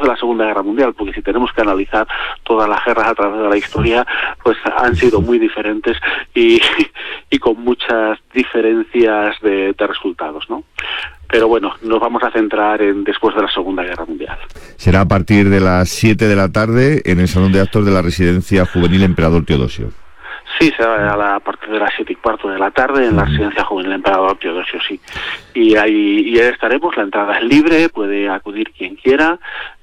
de la Segunda Guerra Mundial, porque si tenemos que analizar todas las guerras a través de la historia, pues han sido muy diferentes y con muchas diferencias de resultados, ¿no? Pero bueno, nos vamos a centrar en después de la Segunda Guerra Mundial. Será a partir de las 7 de la tarde en el Salón de Actos de la Residencia Juvenil Emperador Teodosio. Sí, será a partir de las 7:15 de la tarde en la Residencia Juvenil Emperador Teodosio, sí. Y ahí estaremos, la entrada es libre, puede acudir quien quiera,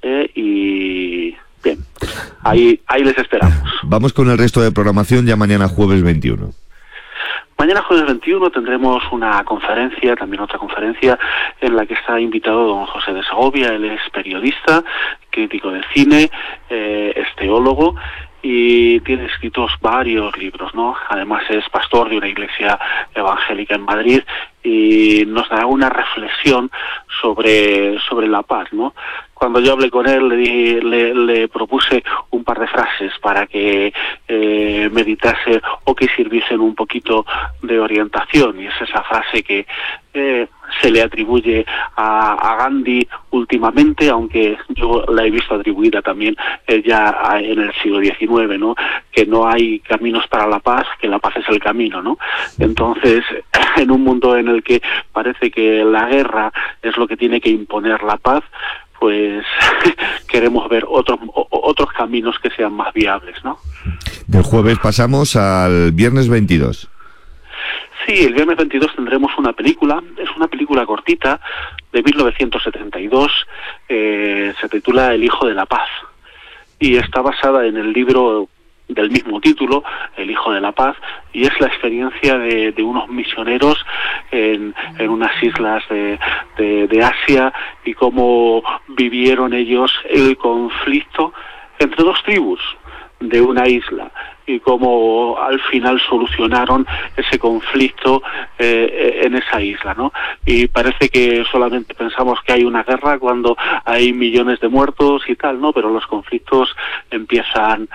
y bien, ahí les esperamos. Vamos con el resto de programación ya mañana jueves 21. Mañana jueves 21 tendremos una conferencia, también otra conferencia, en la que está invitado don José de Segovia. Él es periodista, crítico de cine, es teólogo y tiene escritos varios libros, ¿no? Además es pastor de una iglesia evangélica en Madrid y nos dará una reflexión sobre la paz, ¿no? Cuando yo hablé con él le propuse un par de frases para que meditase o que sirviesen un poquito de orientación, y es esa frase que se le atribuye a Gandhi últimamente, aunque yo la he visto atribuida también ya en el siglo XIX, ¿no? Que no hay caminos para la paz, que la paz es el camino, ¿no? Entonces, en un mundo en el que parece que la guerra es lo que tiene que imponer la paz, pues queremos ver otros caminos que sean más viables, ¿no? Del jueves pasamos al viernes 22. Sí, el viernes 22 tendremos una película, es una película cortita de 1972, se titula El Hijo de la Paz, y está basada en el libro del mismo título, El Hijo de la Paz, y es la experiencia de unos misioneros en unas islas de Asia, y cómo vivieron ellos el conflicto entre dos tribus de una isla, y cómo al final solucionaron ese conflicto en esa isla, ¿no? Y parece que solamente pensamos que hay una guerra cuando hay millones de muertos y tal, ¿no? Pero los conflictos empiezan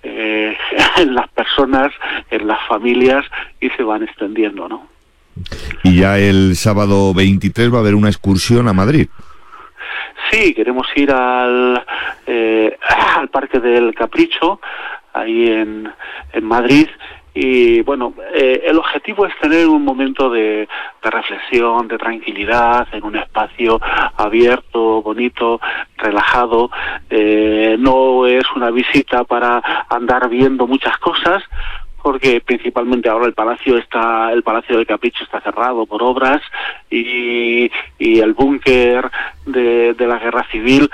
en las personas, en las familias, y se van extendiendo, ¿no? Y ya el sábado 23 va a haber una excursión a Madrid. Sí, queremos ir al Parque del Capricho, ahí en Madrid, y bueno, el objetivo es tener un momento de reflexión, de tranquilidad, en un espacio abierto, bonito, relajado. No es una visita para andar viendo muchas cosas, porque principalmente ahora el Palacio del Capricho está cerrado por obras, y el búnker de la Guerra Civil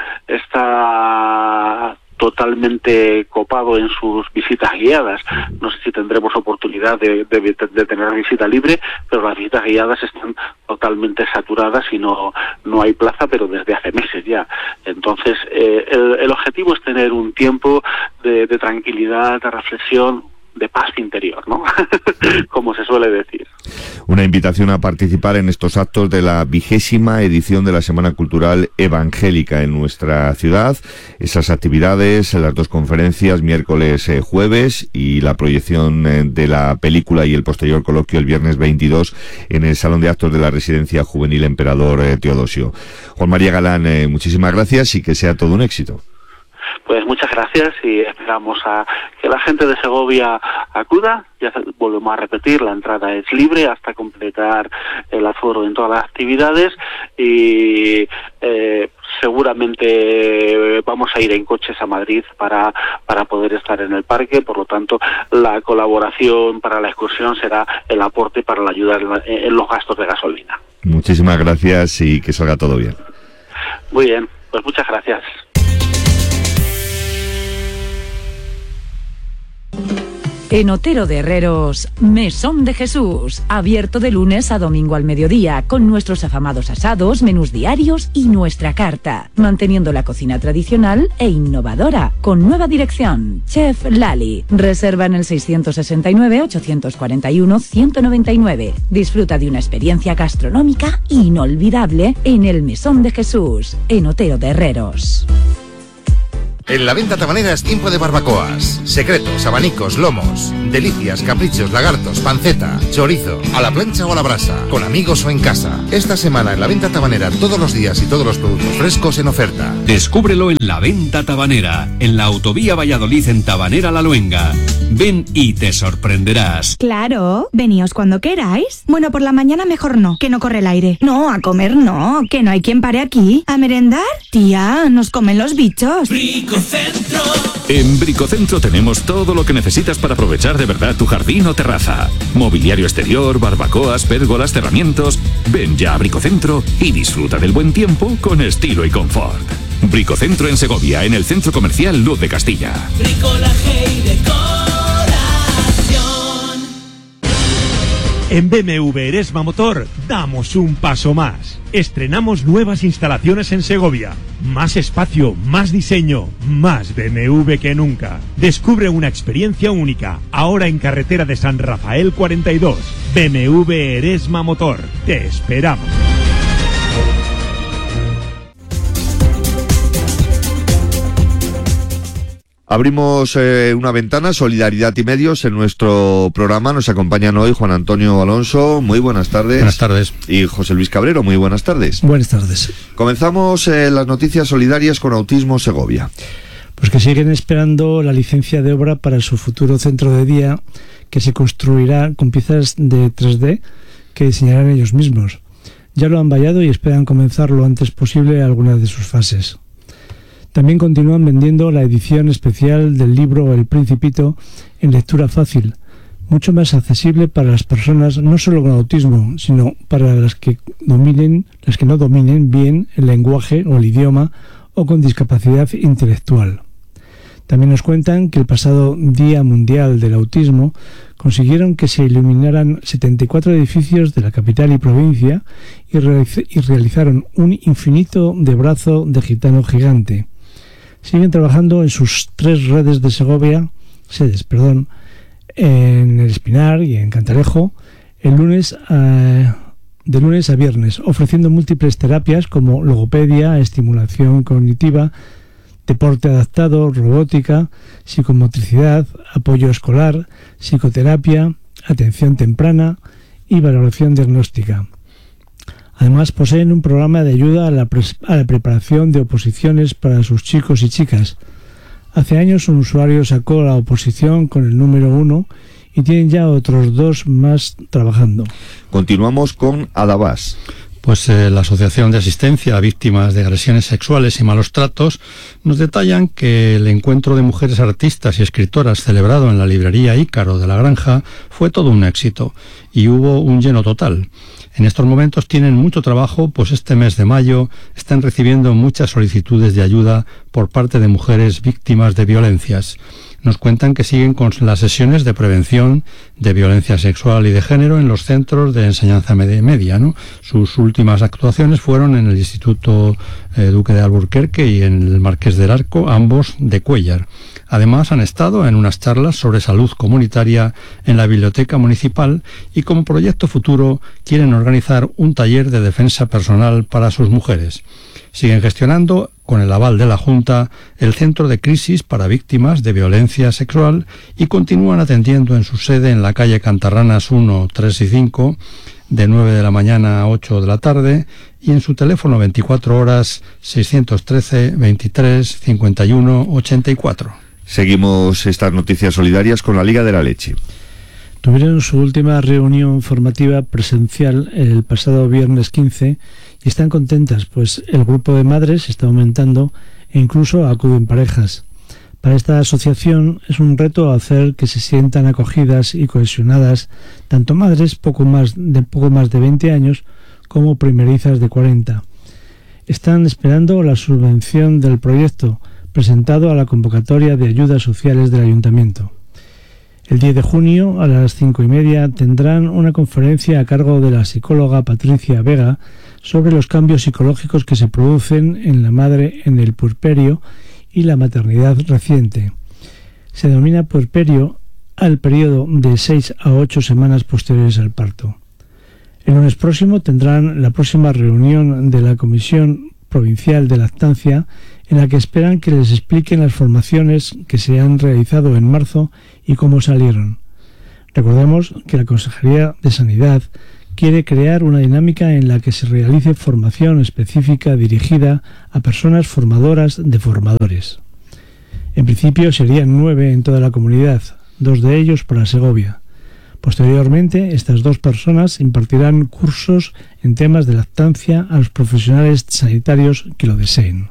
está totalmente copado en sus visitas guiadas. No sé si tendremos oportunidad de tener visita libre, pero las visitas guiadas están totalmente saturadas y no hay plaza, pero desde hace meses ya. Entonces, el objetivo es tener un tiempo de tranquilidad, de reflexión, de paz interior, ¿no? Como se suele decir. Una invitación a participar en estos actos de la 20ª edición de la Semana Cultural Evangélica en nuestra ciudad. Esas actividades, las dos conferencias, miércoles, jueves, y la proyección de la película y el posterior coloquio el viernes 22 en el Salón de Actos de la Residencia Juvenil Emperador Teodosio. Juan María Galán, muchísimas gracias y que sea todo un éxito. Pues muchas gracias, y esperamos a que la gente de Segovia acuda. Ya volvemos a repetir, la entrada es libre hasta completar el aforo en todas las actividades, y seguramente vamos a ir en coches a Madrid para poder estar en el parque. Por lo tanto, la colaboración para la excursión será el aporte para la ayuda en los gastos de gasolina. Muchísimas gracias y que salga todo bien. Muy bien, pues muchas gracias. En Otero de Herreros, Mesón de Jesús, abierto de lunes a domingo al mediodía, con nuestros afamados asados, menús diarios y nuestra carta, manteniendo la cocina tradicional e innovadora, con nueva dirección, Chef Lali. Reserva en el 669-841-199. Disfruta de una experiencia gastronómica inolvidable en el Mesón de Jesús, en Otero de Herreros. En la venta tabanera es tiempo de barbacoas. Secretos, abanicos, lomos, delicias, caprichos, lagartos, panceta, chorizo, a la plancha o a la brasa, con amigos o en casa. Esta semana en la venta tabanera todos los días y todos los productos frescos en oferta. Descúbrelo en la venta tabanera, en la autovía Valladolid en Tabanera La Luenga. Ven y te sorprenderás. Claro, veníos cuando queráis. Bueno, por la mañana mejor no, que no corre el aire. No, a comer no, que no hay quien pare aquí. ¿A merendar? Tía, nos comen los bichos. Bricocentro. En Bricocentro tenemos todo lo que necesitas para aprovechar de verdad tu jardín o terraza. Mobiliario exterior, barbacoas, pérgolas, cerramientos. Ven ya a Bricocentro y disfruta del buen tiempo con estilo y confort. Bricocentro en Segovia, en el Centro Comercial Luz de Castilla. Bricolaje y decoración. En BMW Eresma Motor damos un paso más. Estrenamos nuevas instalaciones en Segovia. Más espacio, más diseño, más BMW que nunca. Descubre una experiencia única, ahora en carretera de San Rafael 42. BMW Eresma Motor. Te esperamos. Abrimos una ventana, Solidaridad y Medios, en nuestro programa. Nos acompañan hoy Juan Antonio Alonso, muy buenas tardes. Buenas tardes. Y José Luis Cabrero, muy buenas tardes. Buenas tardes. Comenzamos las noticias solidarias con Autismo Segovia. Pues que siguen esperando la licencia de obra para su futuro centro de día, que se construirá con piezas de 3D que diseñarán ellos mismos. Ya lo han vallado y esperan comenzar lo antes posible algunas de sus fases. También continúan vendiendo la edición especial del libro El Principito en lectura fácil, mucho más accesible para las personas no solo con autismo, sino para las que no dominen bien el lenguaje o el idioma o con discapacidad intelectual. También nos cuentan que el pasado Día Mundial del Autismo consiguieron que se iluminaran 74 edificios de la capital y provincia y realizaron un infinito de brazo de gitano gigante. Siguen trabajando en sus 3 sedes de Segovia, en El Espinar y en Cantalejo, de lunes a viernes, ofreciendo múltiples terapias como logopedia, estimulación cognitiva, deporte adaptado, robótica, psicomotricidad, apoyo escolar, psicoterapia, atención temprana y valoración diagnóstica. Además, poseen un programa de ayuda a la preparación de oposiciones para sus chicos y chicas. Hace años un usuario sacó la oposición con el número 1 y tienen ya otros 2 más trabajando. Continuamos con Adabás. Pues la Asociación de Asistencia a Víctimas de Agresiones Sexuales y Malos Tratos nos detallan que el encuentro de mujeres artistas y escritoras celebrado en la librería Ícaro de La Granja fue todo un éxito y hubo un lleno total. En estos momentos tienen mucho trabajo, pues este mes de mayo están recibiendo muchas solicitudes de ayuda por parte de mujeres víctimas de violencias. Nos cuentan que siguen con las sesiones de prevención de violencia sexual y de género en los centros de enseñanza media, ¿no? Sus últimas actuaciones fueron en el Instituto Duque de Alburquerque y en el Marqués del Arco, ambos de Cuéllar. Además, han estado en unas charlas sobre salud comunitaria en la Biblioteca Municipal y como proyecto futuro quieren organizar un taller de defensa personal para sus mujeres. Siguen gestionando, con el aval de la Junta, el Centro de Crisis para Víctimas de Violencia Sexual y continúan atendiendo en su sede en la calle Cantarranas 1, 3 y 5, de 9 de la mañana a 8 de la tarde, y en su teléfono 24 horas 613 23 51 84. Seguimos estas noticias solidarias con la Liga de la Leche. Tuvieron su última reunión formativa presencial el pasado viernes 15 y están contentas, pues el grupo de madres está aumentando e incluso acuden parejas. Para esta asociación es un reto hacer que se sientan acogidas y cohesionadas tanto madres poco más de 20 años como primerizas de 40. Están esperando la subvención del proyecto presentado a la convocatoria de ayudas sociales del Ayuntamiento. El 10 de junio a las 5:30 tendrán una conferencia a cargo de la psicóloga Patricia Vega sobre los cambios psicológicos que se producen en la madre en el puerperio y la maternidad reciente. Se denomina puerperio al periodo de 6 a 8 semanas posteriores al parto. El lunes próximo tendrán la próxima reunión de la Comisión Provincial de Lactancia en la que esperan que les expliquen las formaciones que se han realizado en marzo y cómo salieron. Recordemos que la Consejería de Sanidad quiere crear una dinámica en la que se realice formación específica dirigida a personas formadoras de formadores. En principio serían 9 en toda la comunidad, 2 de ellos para Segovia. Posteriormente, estas 2 personas impartirán cursos en temas de lactancia a los profesionales sanitarios que lo deseen.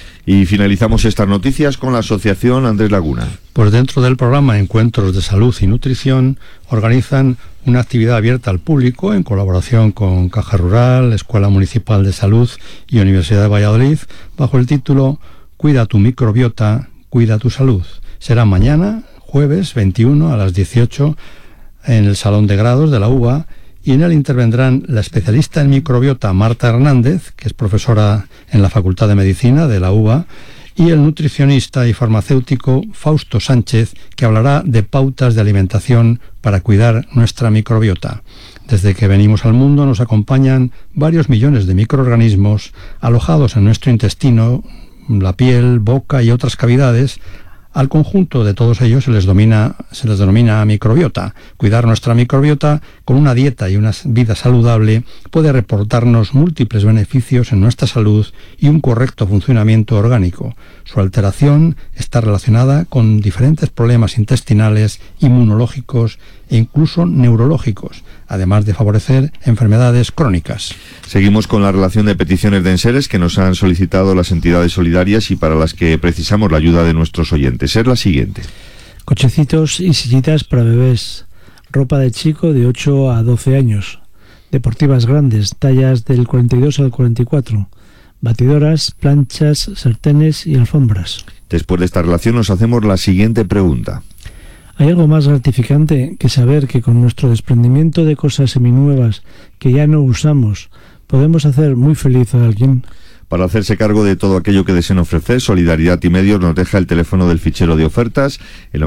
Y finalizamos estas noticias con la Asociación Andrés Laguna. Pues dentro del programa Encuentros de Salud y Nutrición organizan una actividad abierta al público en colaboración con Caja Rural, Escuela Municipal de Salud y Universidad de Valladolid bajo el título Cuida tu microbiota, cuida tu salud. Será mañana, jueves 21 a las 18 en el Salón de Grados de la UBA, y en él intervendrán la especialista en microbiota Marta Hernández, que es profesora en la Facultad de Medicina de la UBA, y el nutricionista y farmacéutico Fausto Sánchez, que hablará de pautas de alimentación para cuidar nuestra microbiota. Desde que venimos al mundo nos acompañan varios millones de microorganismos alojados en nuestro intestino, la piel, boca y otras cavidades. Al conjunto de todos ellos se les denomina microbiota. Cuidar nuestra microbiota con una dieta y una vida saludable puede reportarnos múltiples beneficios en nuestra salud y un correcto funcionamiento orgánico. Su alteración está relacionada con diferentes problemas intestinales, inmunológicos e incluso neurológicos, además de favorecer enfermedades crónicas. Seguimos con la relación de peticiones de enseres que nos han solicitado las entidades solidarias y para las que precisamos la ayuda de nuestros oyentes. Es la siguiente. Cochecitos y sillitas para bebés, ropa de chico de 8 a 12 años, deportivas grandes, tallas del 42 al 44, batidoras, planchas, sartenes y alfombras. Después de esta relación nos hacemos la siguiente pregunta. ¿Hay algo más gratificante que saber que con nuestro desprendimiento de cosas seminuevas que ya no usamos podemos hacer muy feliz a alguien? Para hacerse cargo de todo aquello que deseen ofrecer, Solidaridad y Medios nos deja el teléfono del fichero de ofertas, el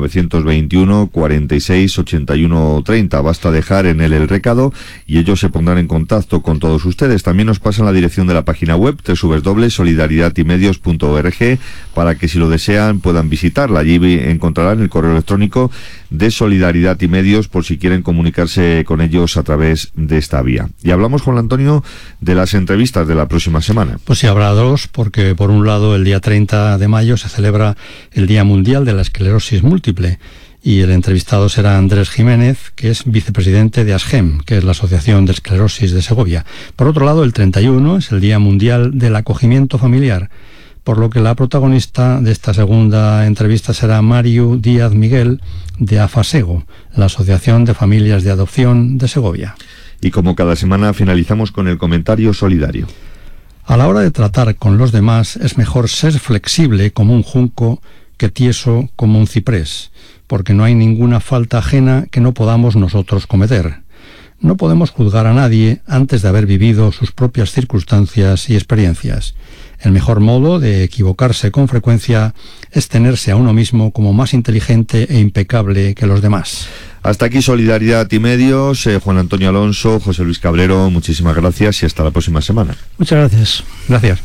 921 46 81 30. Basta dejar en él el recado y ellos se pondrán en contacto con todos ustedes. También nos pasan la dirección de la página web www.solidaridadyMedios.org para que si lo desean puedan visitarla. Allí encontrarán el correo electrónico de Solidaridad y Medios por si quieren comunicarse con ellos a través de esta vía. Y hablamos con Antonio de las entrevistas de la próxima semana. Pues sí, habrá 2, porque por un lado el día 30 de mayo se celebra el Día Mundial de la Esclerosis Múltiple y el entrevistado será Andrés Jiménez, que es vicepresidente de ASGEM, que es la Asociación de Esclerosis de Segovia. Por otro lado, el 31 es el Día Mundial del Acogimiento Familiar, por lo que la protagonista de esta segunda entrevista será Mario Díaz Miguel de AFASEGO, la Asociación de Familias de Adopción de Segovia. Y como cada semana finalizamos con el comentario solidario. A la hora de tratar con los demás es mejor ser flexible como un junco que tieso como un ciprés, porque no hay ninguna falta ajena que no podamos nosotros cometer. No podemos juzgar a nadie antes de haber vivido sus propias circunstancias y experiencias. El mejor modo de equivocarse con frecuencia es tenerse a uno mismo como más inteligente e impecable que los demás. Hasta aquí Solidaridad y Medios. Juan Antonio Alonso, José Luis Cabrero, muchísimas gracias y hasta la próxima semana. Muchas gracias. Gracias.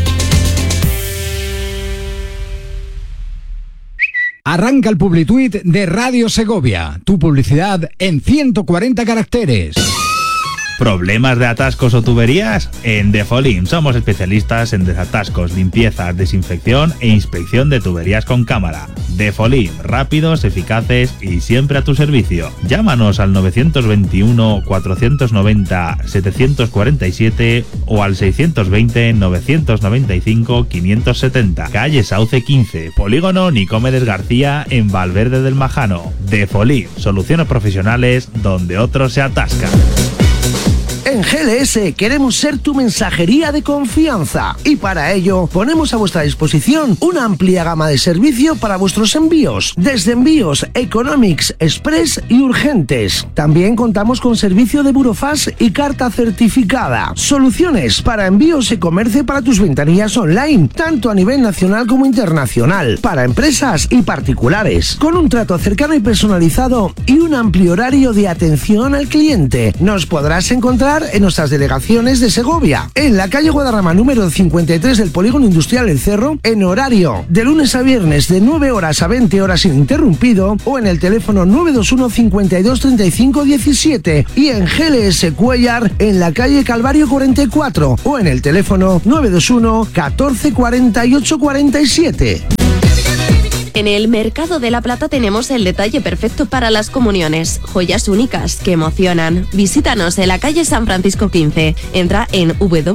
Arranca el Publituit de Radio Segovia. Tu publicidad en 140 caracteres. ¿Problemas de atascos o tuberías? En Defolim somos especialistas en desatascos, limpiezas, desinfección e inspección de tuberías con cámara. Defolim, rápidos, eficaces y siempre a tu servicio. Llámanos al 921 490 747 o al 620 995 570. Calle Sauce 15, Polígono Nicomedes García en Valverde del Majano. Defolim, soluciones profesionales donde otros se atascan. En GLS queremos ser tu mensajería de confianza y para ello ponemos a vuestra disposición una amplia gama de servicio para vuestros envíos, desde envíos economics, express y urgentes. También contamos con servicio de burofax y carta certificada. Soluciones para envíos y comercio para tus ventanillas online, tanto a nivel nacional como internacional, para empresas y particulares, con un trato cercano y personalizado y un amplio horario de atención al cliente. Nos podrás encontrar Cuéllar en nuestras delegaciones de Segovia, en la calle Guadarrama número 53 del Polígono Industrial El Cerro, en horario de lunes a viernes de 9 horas a 20 horas ininterrumpido, o en el teléfono 921 52 35 17, y en GLS Cuéllar en la calle Calvario 44, o en el teléfono 921 14 48 47. En el Mercado de la Plata tenemos el detalle perfecto para las comuniones. Joyas únicas que emocionan. Visítanos en la calle San Francisco 15. Entra en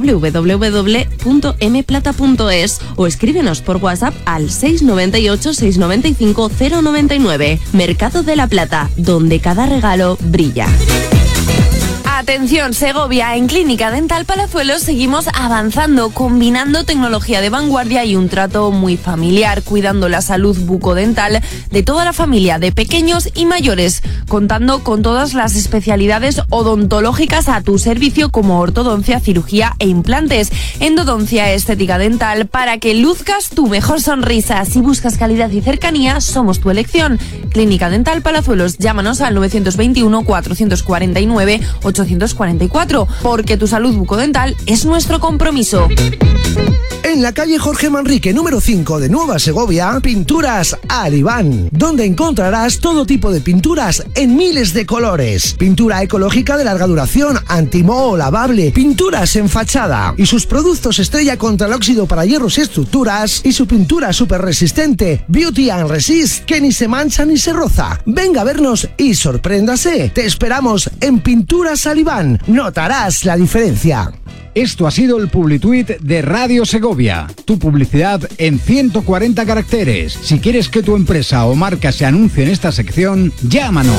www.mplata.es o escríbenos por WhatsApp al 698 695 099. Mercado de la Plata, donde cada regalo brilla. Atención, Segovia, en Clínica Dental Palazuelos seguimos avanzando, combinando tecnología de vanguardia y un trato muy familiar, cuidando la salud bucodental de toda la familia, de pequeños y mayores, contando con todas las especialidades odontológicas a tu servicio, como ortodoncia, cirugía e implantes, endodoncia, estética dental, para que luzcas tu mejor sonrisa. Si buscas calidad y cercanía, somos tu elección. Clínica Dental Palazuelos, llámanos al 921 449 844, porque tu salud bucodental es nuestro compromiso. En la calle Jorge Manrique número 5 de Nueva Segovia, Pinturas Alibán, donde encontrarás todo tipo de pinturas en miles de colores. Pintura ecológica de larga duración, antimoho, lavable, pinturas en fachada y sus productos estrella contra el óxido para hierros y estructuras, y su pintura súper resistente, Beauty and Resist, que ni se mancha ni se roza. Venga a vernos y sorpréndase. Te esperamos en Pinturas Alibán. Notarás la diferencia. Esto ha sido el Publituit de Radio Segovia. Tu publicidad en 140 caracteres. Si quieres que tu empresa o marca se anuncie en esta sección, llámanos.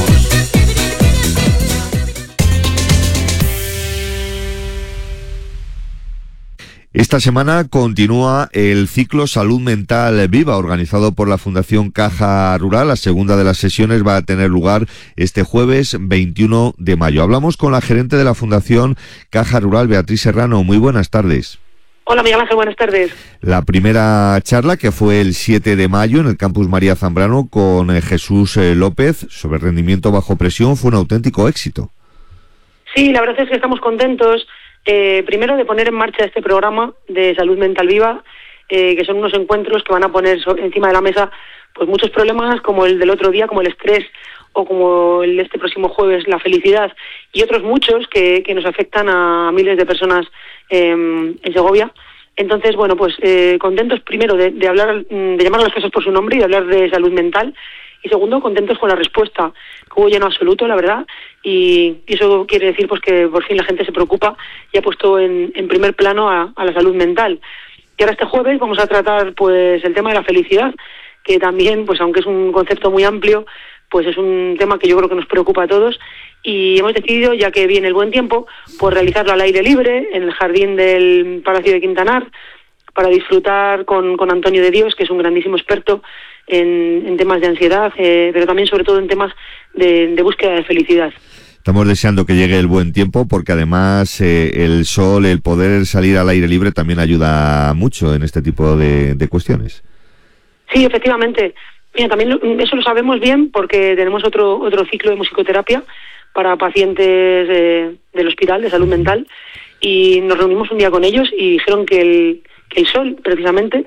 Esta semana continúa el ciclo Salud Mental Viva, organizado por la Fundación Caja Rural. La segunda de las sesiones va a tener lugar este jueves 21 de mayo. Hablamos con la gerente de la Fundación Caja Rural, Beatriz Serrano. Muy buenas tardes. Hola Miguel Ángel, buenas tardes. La primera charla, que fue el 7 de mayo en el Campus María Zambrano con Jesús López sobre rendimiento bajo presión, fue un auténtico éxito. Sí, la verdad es que estamos contentos. Primero de poner en marcha este programa de Salud Mental Viva, que son unos encuentros que van a poner encima de la mesa pues muchos problemas, como el del otro día, como el estrés, o como el de este próximo jueves, la felicidad, y otros muchos que nos afectan a miles de personas en Segovia. Entonces, bueno, pues contentos primero de hablar, de llamar a las cosas por su nombre y de hablar de salud mental. Y segundo, contentos con la respuesta, que hubo lleno absoluto, la verdad, y eso quiere decir pues que por fin la gente se preocupa y ha puesto en primer plano a la salud mental. Y ahora este jueves vamos a tratar pues el tema de la felicidad, que también, pues aunque es un concepto muy amplio, pues es un tema que yo creo que nos preocupa a todos, y hemos decidido, ya que viene el buen tiempo, pues realizarlo al aire libre, en el jardín del Palacio de Quintanar, para disfrutar con Antonio de Dios, que es un grandísimo experto en temas de ansiedad, pero también sobre todo en temas de búsqueda de felicidad. Estamos deseando que llegue el buen tiempo, porque además el sol, el poder salir al aire libre también ayuda mucho en este tipo de cuestiones. Sí, efectivamente. Mira, también eso lo sabemos bien porque tenemos otro ciclo de musicoterapia para pacientes del hospital de salud mental, y nos reunimos un día con ellos y dijeron que el sol, precisamente,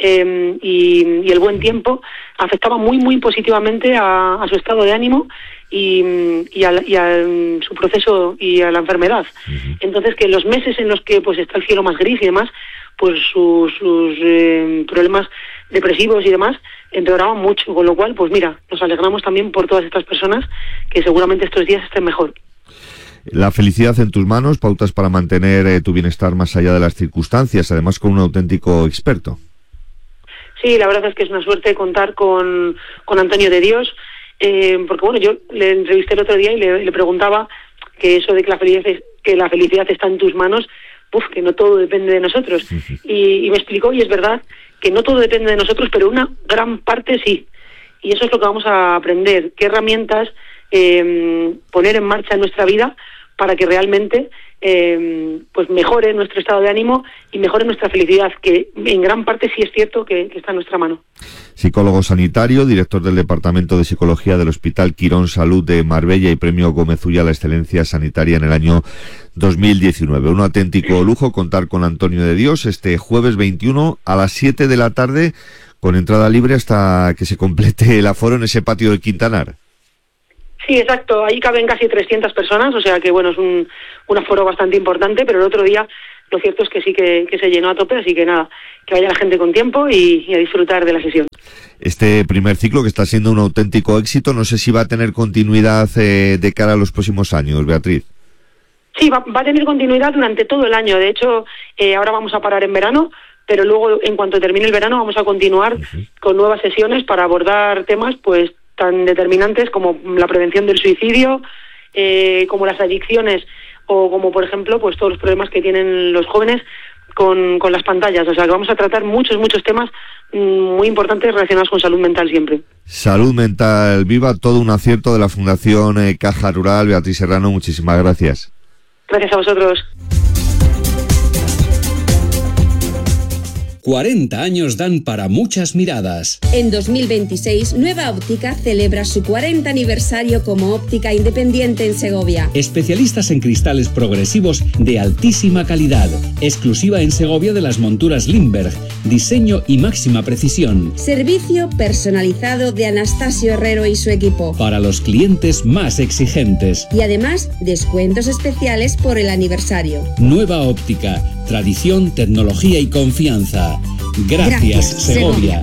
y el buen tiempo afectaba muy muy positivamente a su estado de ánimo y a su proceso y a la enfermedad. Entonces, que los meses en los que pues está el cielo más gris y demás, pues sus problemas depresivos y demás empeoraban mucho, con lo cual, pues mira, nos alegramos también por todas estas personas que seguramente estos días estén mejor. La felicidad en tus manos, pautas para mantener tu bienestar más allá de las circunstancias, además con un auténtico experto. Sí, la verdad es que es una suerte contar con Antonio de Dios, porque bueno, yo le entrevisté el otro día y le preguntaba que eso de que la felicidad está en tus manos, que no todo depende de nosotros. Y me explicó, y es verdad, que no todo depende de nosotros, pero una gran parte sí. Y eso es lo que vamos a aprender, qué herramientas poner en marcha en nuestra vida para que realmente pues mejore nuestro estado de ánimo y mejore nuestra felicidad, que en gran parte sí es cierto que está en nuestra mano. Psicólogo sanitario, director del Departamento de Psicología del Hospital Quirón Salud de Marbella y Premio Gómez Ulla a la excelencia sanitaria en el año 2019. Un auténtico lujo contar con Antonio de Dios este jueves 21 a las 7 de la tarde, con entrada libre hasta que se complete el aforo en ese patio del Quintanar. Sí, exacto. Ahí caben casi 300 personas, o sea que bueno, es un aforo bastante importante, pero el otro día lo cierto es que sí que se llenó a tope, así que nada, que vaya la gente con tiempo y a disfrutar de la sesión. Este primer ciclo, que está siendo un auténtico éxito, no sé si va a tener continuidad de cara a los próximos años, Beatriz. Sí, va a tener continuidad durante todo el año. De hecho, ahora vamos a parar en verano, pero luego, en cuanto termine el verano, vamos a continuar con nuevas sesiones para abordar temas pues tan determinantes como la prevención del suicidio, como las adicciones o como, por ejemplo, pues todos los problemas que tienen los jóvenes con las pantallas. O sea, que vamos a tratar muchos temas muy importantes relacionados con salud mental siempre. Salud Mental Viva, todo un acierto de la Fundación Caja Rural. Beatriz Serrano, muchísimas gracias. Gracias a vosotros. 40 años dan para muchas miradas. En 2026, Nueva Óptica celebra su 40 aniversario como óptica independiente en Segovia. Especialistas en cristales progresivos de altísima calidad. Exclusiva en Segovia de las monturas Lindbergh. Diseño y máxima precisión. Servicio personalizado de Anastasio Herrero y su equipo. Para los clientes más exigentes. Y además, descuentos especiales por el aniversario. Nueva Óptica. Tradición, tecnología y confianza. Gracias, Segovia.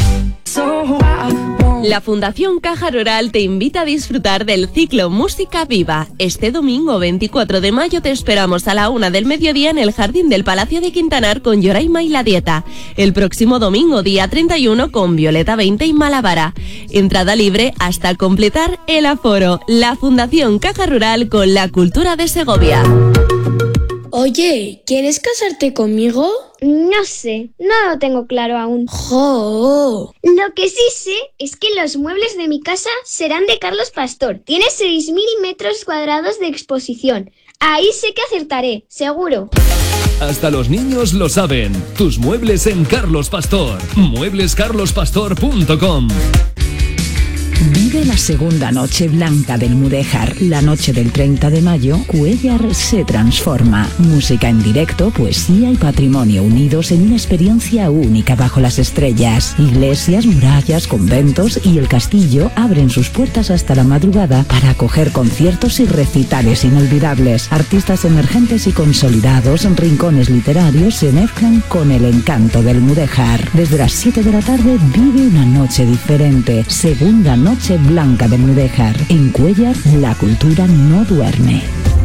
La Fundación Caja Rural te invita a disfrutar del ciclo Música Viva. Este domingo 24 de mayo te esperamos a la 1 del mediodía en el Jardín del Palacio de Quintanar con Yoraima y La Dieta. El próximo domingo, día 31, con Violeta 20 y Malavara. Entrada libre hasta completar el aforo. La Fundación Caja Rural con la cultura de Segovia. Oye, ¿quieres casarte conmigo? No sé, no lo tengo claro aún. ¡Jo! Lo que sí sé es que los muebles de mi casa serán de Carlos Pastor. Tiene 6.000 metros cuadrados de exposición. Ahí sé que acertaré, seguro. Hasta los niños lo saben. Tus muebles en Carlos Pastor. Mueblescarlospastor.com. Vive la segunda noche blanca del Mudéjar. La noche del 30 de mayo, Cuéllar se transforma. Música en directo, poesía y patrimonio unidos en una experiencia única bajo las estrellas. Iglesias, murallas, conventos y el castillo abren sus puertas hasta la madrugada para acoger conciertos y recitales inolvidables. Artistas emergentes y consolidados, rincones literarios se mezclan con el encanto del Mudéjar. Desde las 7 de la tarde vive una noche diferente. Segunda noche blanca del Mudéjar. En Cuéllar, la cultura no duerme.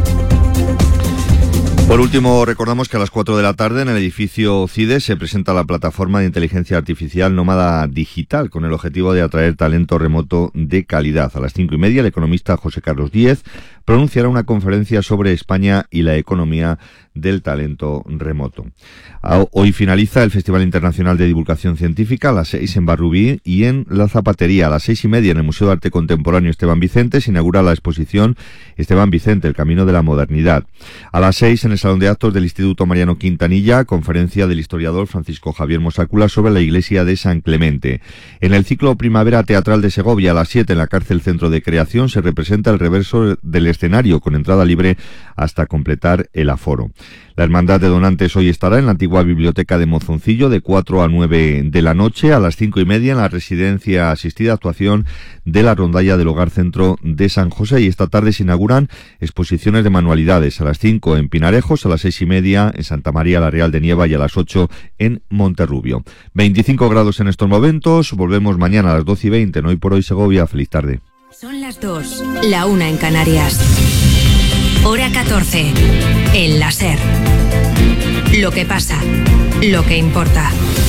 Por último, recordamos que a las 4 de la tarde en el edificio CIDE se presenta la plataforma de inteligencia artificial Nómada Digital con el objetivo de atraer talento remoto de calidad. A las 5:30 el economista José Carlos Díez pronunciará una conferencia sobre España y la economía del talento remoto. Hoy finaliza el Festival Internacional de Divulgación Científica a las 6 en Barrubí y en La Zapatería. A las 6:30 en el Museo de Arte Contemporáneo Esteban Vicente se inaugura la exposición Esteban Vicente, el camino de la modernidad. A las 6 en el Salón de Actos del Instituto Mariano Quintanilla, conferencia del historiador Francisco Javier Mosácula sobre la iglesia de San Clemente. En el ciclo Primavera Teatral de Segovia a las 7 en la Cárcel Centro de Creación se representa el reverso del escenario con entrada libre hasta completar el aforo. La Hermandad de Donantes hoy estará en la antigua biblioteca de Monzoncillo de 4 a 9 de la noche. A las 5:30 en la residencia asistida actuación de la rondalla del Hogar Centro de San José, y esta tarde se inauguran exposiciones de manualidades. A las 5 en Pinarejos, a las 6:30 en Santa María la Real de Nieva y a las 8 en Monterrubio. 25 grados en estos momentos. Volvemos mañana a las 12:20 en Hoy por Hoy Segovia. Feliz tarde. Son las 2, la 1 en Canarias. Hora 14, el láser. Lo que pasa, lo que importa.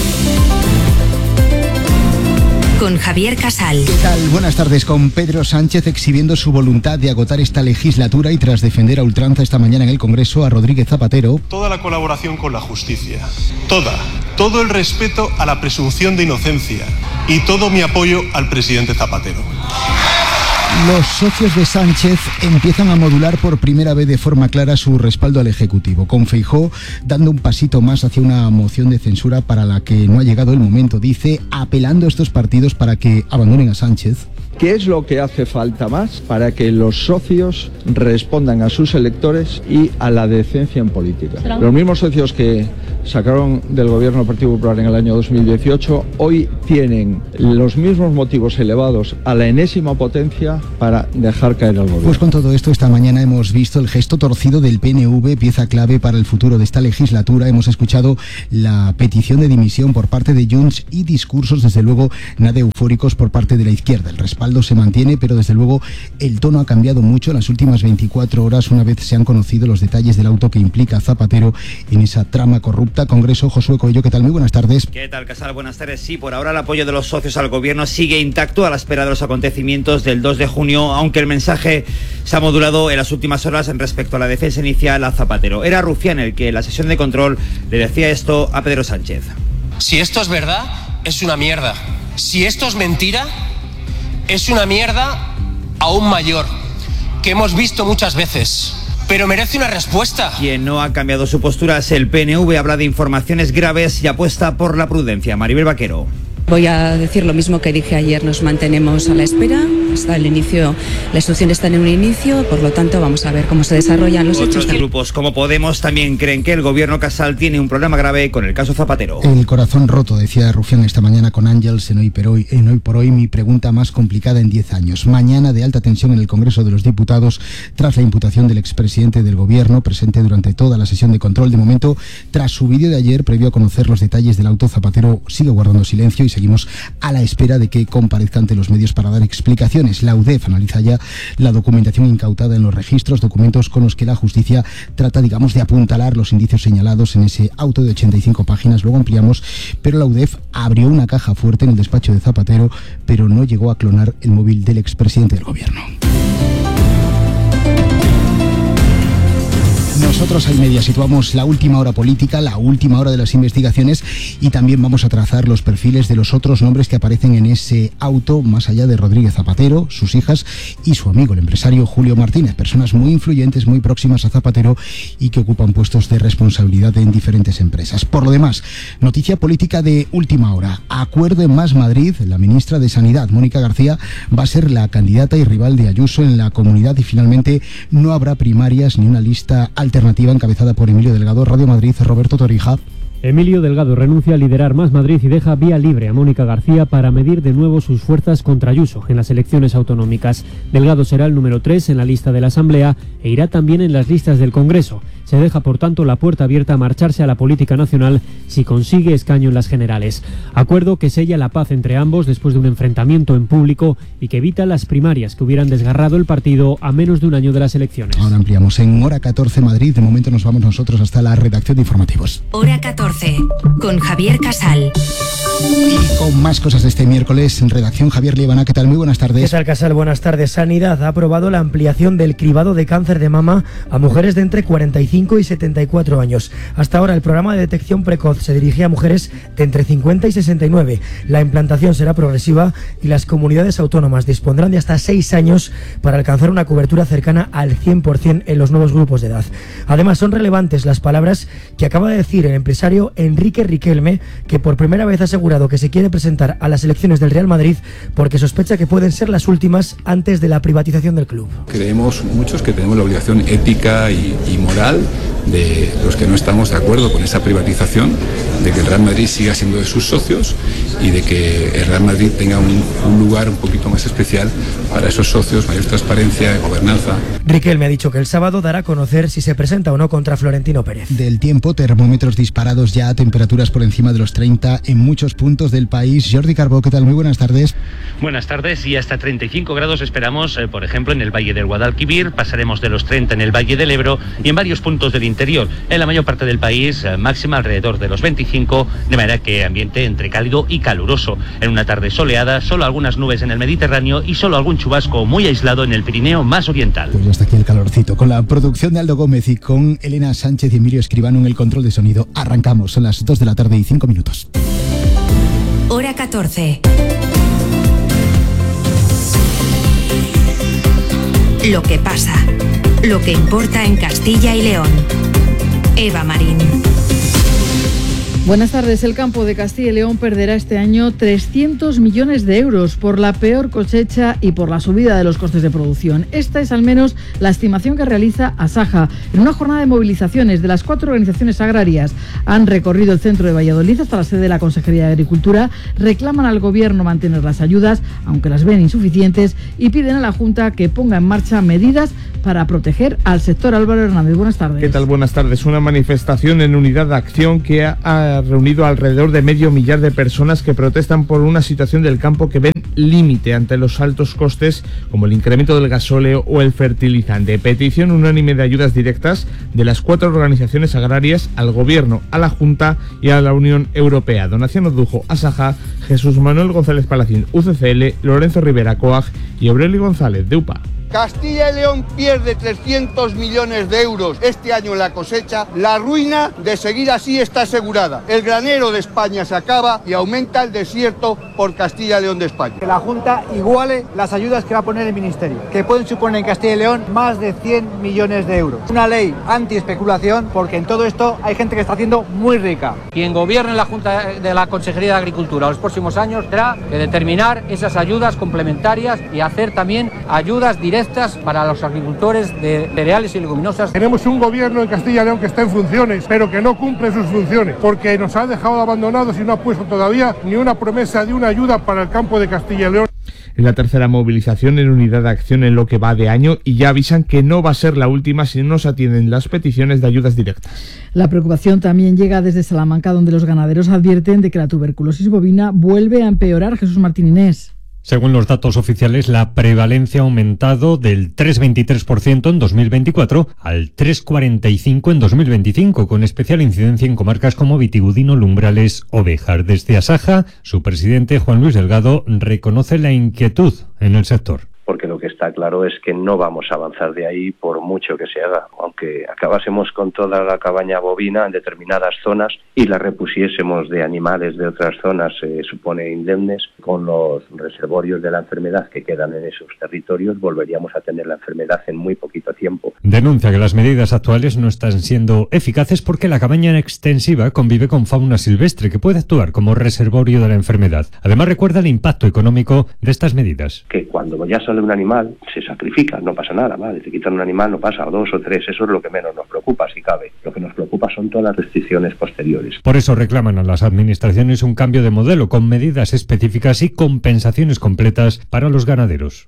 Con Javier Casal. ¿Qué tal? Buenas tardes. Con Pedro Sánchez exhibiendo su voluntad de agotar esta legislatura y tras defender a ultranza esta mañana en el Congreso a Rodríguez Zapatero. Toda la colaboración con la justicia. Todo el respeto a la presunción de inocencia y todo mi apoyo al presidente Zapatero. Los socios de Sánchez empiezan a modular por primera vez de forma clara su respaldo al Ejecutivo, con Feijóo dando un pasito más hacia una moción de censura para la que no ha llegado el momento, dice, apelando a estos partidos para que abandonen a Sánchez. ¿Qué es lo que hace falta más para que los socios respondan a sus electores y a la decencia en política? Los mismos socios que sacaron del gobierno del Partido Popular en el año 2018 hoy tienen los mismos motivos elevados a la enésima potencia para dejar caer al gobierno. Pues con todo esto, esta mañana hemos visto el gesto torcido del PNV, pieza clave para el futuro de esta legislatura. Hemos escuchado la petición de dimisión por parte de Junts y discursos, desde luego, nada eufóricos por parte de la izquierda. El respaldo se mantiene, pero desde luego el tono ha cambiado mucho en las últimas 24 horas, una vez se han conocido los detalles del auto que implica a Zapatero en esa trama corrupta. Congreso, Josué Coello, ¿qué tal? Muy buenas tardes. ¿Qué tal, Casal? Buenas tardes. Sí, por ahora el apoyo de los socios al gobierno sigue intacto a la espera de los acontecimientos del 2 de junio, aunque el mensaje se ha modulado en las últimas horas en respecto a la defensa inicial a Zapatero. Era Rufián el que en la sesión de control le decía esto a Pedro Sánchez. Si esto es verdad, es una mierda. Si esto es mentira, es una mierda aún mayor, que hemos visto muchas veces, pero merece una respuesta. Quien no ha cambiado su postura es el PNV, habla de informaciones graves y apuesta por la prudencia. Maribel Vaquero. Voy a decir lo mismo que dije ayer, nos mantenemos a la espera, hasta el inicio, la instrucción está en un inicio, por lo tanto vamos a ver cómo se desarrollan los hechos. Otros grupos como Podemos también creen que el gobierno Casal tiene un problema grave con el caso Zapatero. El corazón roto, decía Rufián esta mañana con Ángels en Hoy por Hoy, mi pregunta más complicada en 10 años. Mañana de alta tensión en el Congreso de los Diputados tras la imputación del expresidente del gobierno, presente durante toda la sesión de control. De momento, tras su vídeo de ayer, previo a conocer los detalles del auto, Zapatero sigue guardando silencio y seguimos a la espera de que comparezca ante los medios para dar explicaciones. La UDEF analiza ya la documentación incautada en los registros, documentos con los que la justicia trata, digamos, de apuntalar los indicios señalados en ese auto de 85 páginas. Luego ampliamos, pero la UDEF abrió una caja fuerte en el despacho de Zapatero, pero no llegó a clonar el móvil del expresidente del gobierno. Nosotros al Media situamos la última hora política, la última hora de las investigaciones y también vamos a trazar los perfiles de los otros nombres que aparecen en ese auto, más allá de Rodríguez Zapatero, sus hijas y su amigo, el empresario Julio Martínez, personas muy influyentes, muy próximas a Zapatero y que ocupan puestos de responsabilidad en diferentes empresas. Por lo demás, noticia política de última hora. Acuerdo en Más Madrid, la ministra de Sanidad, Mónica García, va a ser la candidata y rival de Ayuso en la comunidad y finalmente no habrá primarias ni una lista alternativa encabezada por Emilio Delgado. Radio Madrid, Roberto Torija. Emilio Delgado renuncia a liderar Más Madrid y deja vía libre a Mónica García para medir de nuevo sus fuerzas contra Ayuso en las elecciones autonómicas. Delgado será el número 3 en la lista de la Asamblea e irá también en las listas del Congreso. Se deja, por tanto, la puerta abierta a marcharse a la política nacional si consigue escaño en las generales. Acuerdo que sella la paz entre ambos después de un enfrentamiento en público y que evita las primarias que hubieran desgarrado el partido a menos de un año de las elecciones. Ahora ampliamos en Hora 14 Madrid. De momento nos vamos nosotros hasta la redacción de informativos. Hora 14, con Javier Casal. Y con más cosas de este miércoles en redacción, Javier Liebana, ¿qué tal? Muy buenas tardes. ¿Qué tal, Casal? Buenas tardes. Sanidad ha aprobado la ampliación del cribado de cáncer de mama a mujeres de entre 45 y 74 años. Hasta ahora el programa de detección precoz se dirigía a mujeres de entre 50 y 69. La implantación será progresiva y las comunidades autónomas dispondrán de hasta 6 años para alcanzar una cobertura cercana al 100% en los nuevos grupos de edad. Además, son relevantes las palabras que acaba de decir el empresario Enrique Riquelme, que por primera vez ha asegurado que se quiere presentar a las elecciones del Real Madrid porque sospecha que pueden ser las últimas antes de la privatización del club. Creemos muchos que tenemos la obligación ética y moral de los que no estamos de acuerdo con esa privatización, de que el Real Madrid siga siendo de sus socios y de que el Real Madrid tenga un lugar un poquito más especial para esos socios, mayor transparencia, gobernanza. Riquelme ha dicho que el sábado dará a conocer si se presenta o no contra Florentino Pérez. Del tiempo, termómetros disparados ya a temperaturas por encima de los 30 en muchos puntos del país. Jordi Carbó, ¿qué tal? Muy buenas tardes. Buenas tardes, y hasta 35 grados esperamos, por ejemplo, en el Valle del Guadalquivir, pasaremos de los 30 en el Valle del Ebro y en varios puntos del interior. En la mayor parte del país, máxima alrededor de los 25, de manera que ambiente entre cálido y caluroso. En una tarde soleada, solo algunas nubes en el Mediterráneo y solo algún chubasco muy aislado en el Pirineo más oriental. Pues ya está aquí el calorcito. Con la producción de Aldo Gómez y con Elena Sánchez y Emilio Escribano en el control de sonido. Arrancamos, son las 2 de la tarde y 5 minutos. Hora 14. lo que pasa, lo que importa en Castilla y León. Eva Marín. Buenas tardes. El campo de Castilla y León perderá este año 300 millones de euros por la peor cosecha y por la subida de los costes de producción. Esta es al menos la estimación que realiza Asaja. En una jornada de movilizaciones de las 4 organizaciones agrarias han recorrido el centro de Valladolid hasta la sede de la Consejería de Agricultura, reclaman al Gobierno mantener las ayudas, aunque las ven insuficientes, y piden a la Junta que ponga en marcha medidas para proteger al sector. Álvaro Hernández, buenas tardes. ¿Qué tal? Buenas tardes. Una manifestación en unidad de acción que ha reunido alrededor de 500.000 de personas que protestan por una situación del campo que ven límite ante los altos costes como el incremento del gasóleo o el fertilizante. Petición unánime de ayudas directas de las 4 organizaciones agrarias al Gobierno, a la Junta y a la Unión Europea. Donación Odujo, Asaja, Jesús Manuel González Palacín, UCCL, Lorenzo Rivera, COAG y Aurelio González, de UPA. Castilla y León pierde 300 millones de euros este año en la cosecha. La ruina de seguir así está asegurada. El granero de España se acaba y aumenta el desierto por Castilla y León de España. Que la Junta iguale las ayudas que va a poner el Ministerio, que pueden suponer en Castilla y León más de 100 millones de euros. Una ley anti-especulación, porque en todo esto hay gente que está haciendo muy rica. Quien gobierne la Junta de la Consejería de Agricultura los próximos años tendrá que determinar esas ayudas complementarias y hacer también ayudas directas para los agricultores de cereales y leguminosas. Tenemos un gobierno en Castilla y León que está en funciones, pero que no cumple sus funciones, porque nos ha dejado abandonados y no ha puesto todavía ni una promesa de una ayuda para el campo de Castilla y León. Es la tercera movilización en unidad de acción en lo que va de año y ya avisan que no va a ser la última si no se atienden las peticiones de ayudas directas. La preocupación también llega desde Salamanca, donde los ganaderos advierten de que la tuberculosis bovina vuelve a empeorar. Jesús Martín Inés. Según los datos oficiales, la prevalencia ha aumentado del 3,23% en 2024 al 3,45% en 2025, con especial incidencia en comarcas como Vitigudino, Lumbrales o Béjar. Desde Asaja, su presidente Juan Luis Delgado reconoce la inquietud en el sector. Porque lo que está claro es que no vamos a avanzar de ahí por mucho que se haga. Aunque acabásemos con toda la cabaña bovina en determinadas zonas y la repusiésemos de animales de otras zonas, se supone indemnes, con los reservorios de la enfermedad que quedan en esos territorios, volveríamos a tener la enfermedad en muy poquito tiempo. Denuncia que las medidas actuales no están siendo eficaces porque la cabaña extensiva convive con fauna silvestre que puede actuar como reservorio de la enfermedad. Además, recuerda el impacto económico de estas medidas. Que cuando ya sale un animal, se sacrifica, no pasa nada, ¿vale? Si quitan un animal no pasa, o 2 o 3, eso es lo que menos nos preocupa, si cabe. Lo que nos preocupa son todas las restricciones posteriores. Por eso reclaman a las administraciones un cambio de modelo con medidas específicas y compensaciones completas para los ganaderos.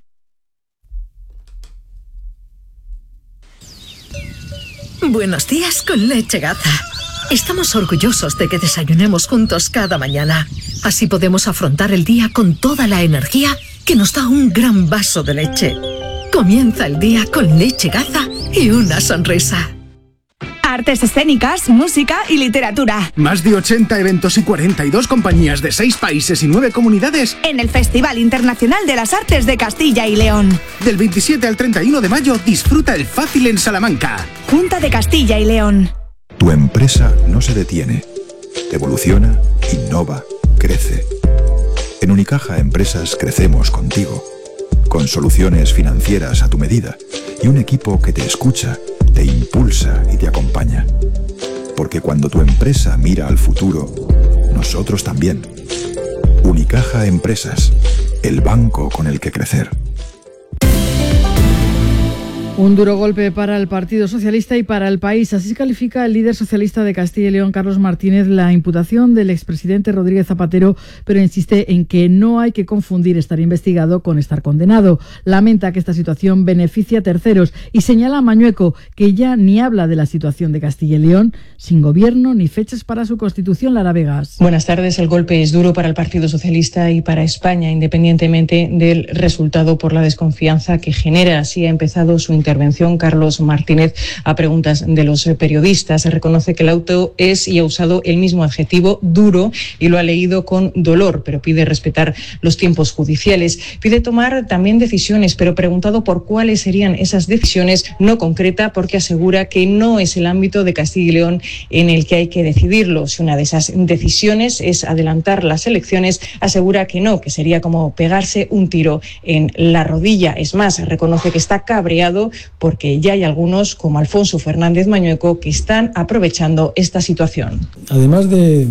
Buenos días con Leche Gaza. Estamos orgullosos de que desayunemos juntos cada mañana. Así podemos afrontar el día con toda la energía que nos da un gran vaso de leche. Comienza el día con Leche Gaza y una sonrisa. Artes escénicas, música y literatura. Más de 80 eventos y 42 compañías de 6 países y 9 comunidades en el Festival Internacional de las Artes de Castilla y León. Del 27 al 31 de mayo disfruta el Fácil en Salamanca. Junta de Castilla y León. Tu empresa no se detiene. Evoluciona, innova, crece. En Unicaja Empresas crecemos contigo, con soluciones financieras a tu medida y un equipo que te escucha, te impulsa y te acompaña. Porque cuando tu empresa mira al futuro, nosotros también. Unicaja Empresas, el banco con el que crecer. Un duro golpe para el Partido Socialista y para el país. Así califica el líder socialista de Castilla y León, Carlos Martínez, la imputación del expresidente Rodríguez Zapatero, pero insiste en que no hay que confundir estar investigado con estar condenado. Lamenta que esta situación beneficia a terceros y señala a Mañueco que ya ni habla de la situación de Castilla y León, sin gobierno ni fechas para su constitución. Lara Vegas. Buenas tardes. El golpe es duro para el Partido Socialista y para España, independientemente del resultado por la desconfianza que genera. Así ha empezado su intervención, Carlos Martínez, a preguntas de los periodistas. Reconoce que el auto es y ha usado el mismo adjetivo, duro, y lo ha leído con dolor, pero pide respetar los tiempos judiciales. Pide tomar también decisiones, pero preguntado por cuáles serían esas decisiones, no concreta, porque asegura que no es el ámbito de Castilla y León en el que hay que decidirlo. Si una de esas decisiones es adelantar las elecciones, asegura que no, que sería como pegarse un tiro en la rodilla. Es más, reconoce que está cabreado porque ya hay algunos, como Alfonso Fernández Mañueco, que están aprovechando esta situación. Además de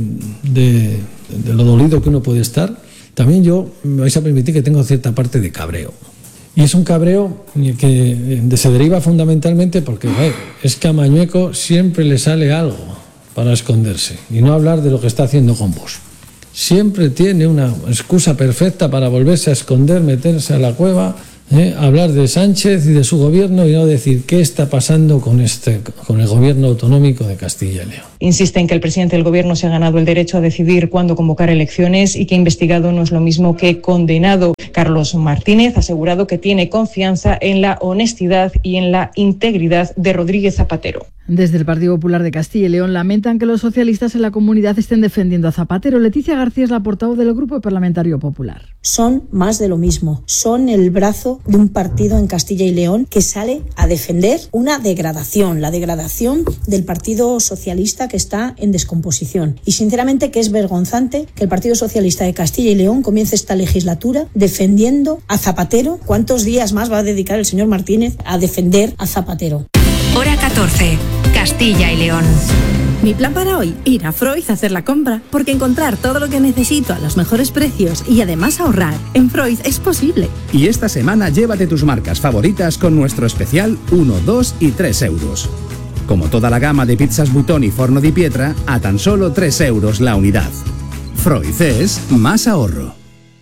lo dolido que uno puede estar, también yo me vais a permitir que tengo cierta parte de cabreo. Y es un cabreo que se deriva fundamentalmente porque es que a Mañueco siempre le sale algo para esconderse y no hablar de lo que está haciendo con Vox. Siempre tiene una excusa perfecta para volverse a esconder, meterse a la cueva, hablar de Sánchez y de su gobierno y no decir qué está pasando con el gobierno autonómico de Castilla y León. Insiste en que el presidente del gobierno se ha ganado el derecho a decidir cuándo convocar elecciones y que investigado no es lo mismo que condenado. Carlos Martínez ha asegurado que tiene confianza en la honestidad y en la integridad de Rodríguez Zapatero. Desde el Partido Popular de Castilla y León lamentan que los socialistas en la comunidad estén defendiendo a Zapatero. Leticia García es la portavoz del Grupo Parlamentario Popular. Son más de lo mismo. Son el brazo de un partido en Castilla y León que sale a defender una degradación, la degradación del Partido Socialista que está en descomposición. Y sinceramente que es vergonzante que el Partido Socialista de Castilla y León comience esta legislatura defendiendo a Zapatero. ¿Cuántos días más va a dedicar el señor Martínez a defender a Zapatero? Hora 14, Castilla y León. Mi plan para hoy, ir a Freud a hacer la compra, porque encontrar todo lo que necesito a los mejores precios y además ahorrar en Freud es posible. Y esta semana llévate tus marcas favoritas con nuestro especial 1, 2 y 3 euros. Como toda la gama de pizzas Buitoni y Forno di Pietra, a tan solo 3 euros la unidad. Freud es más ahorro.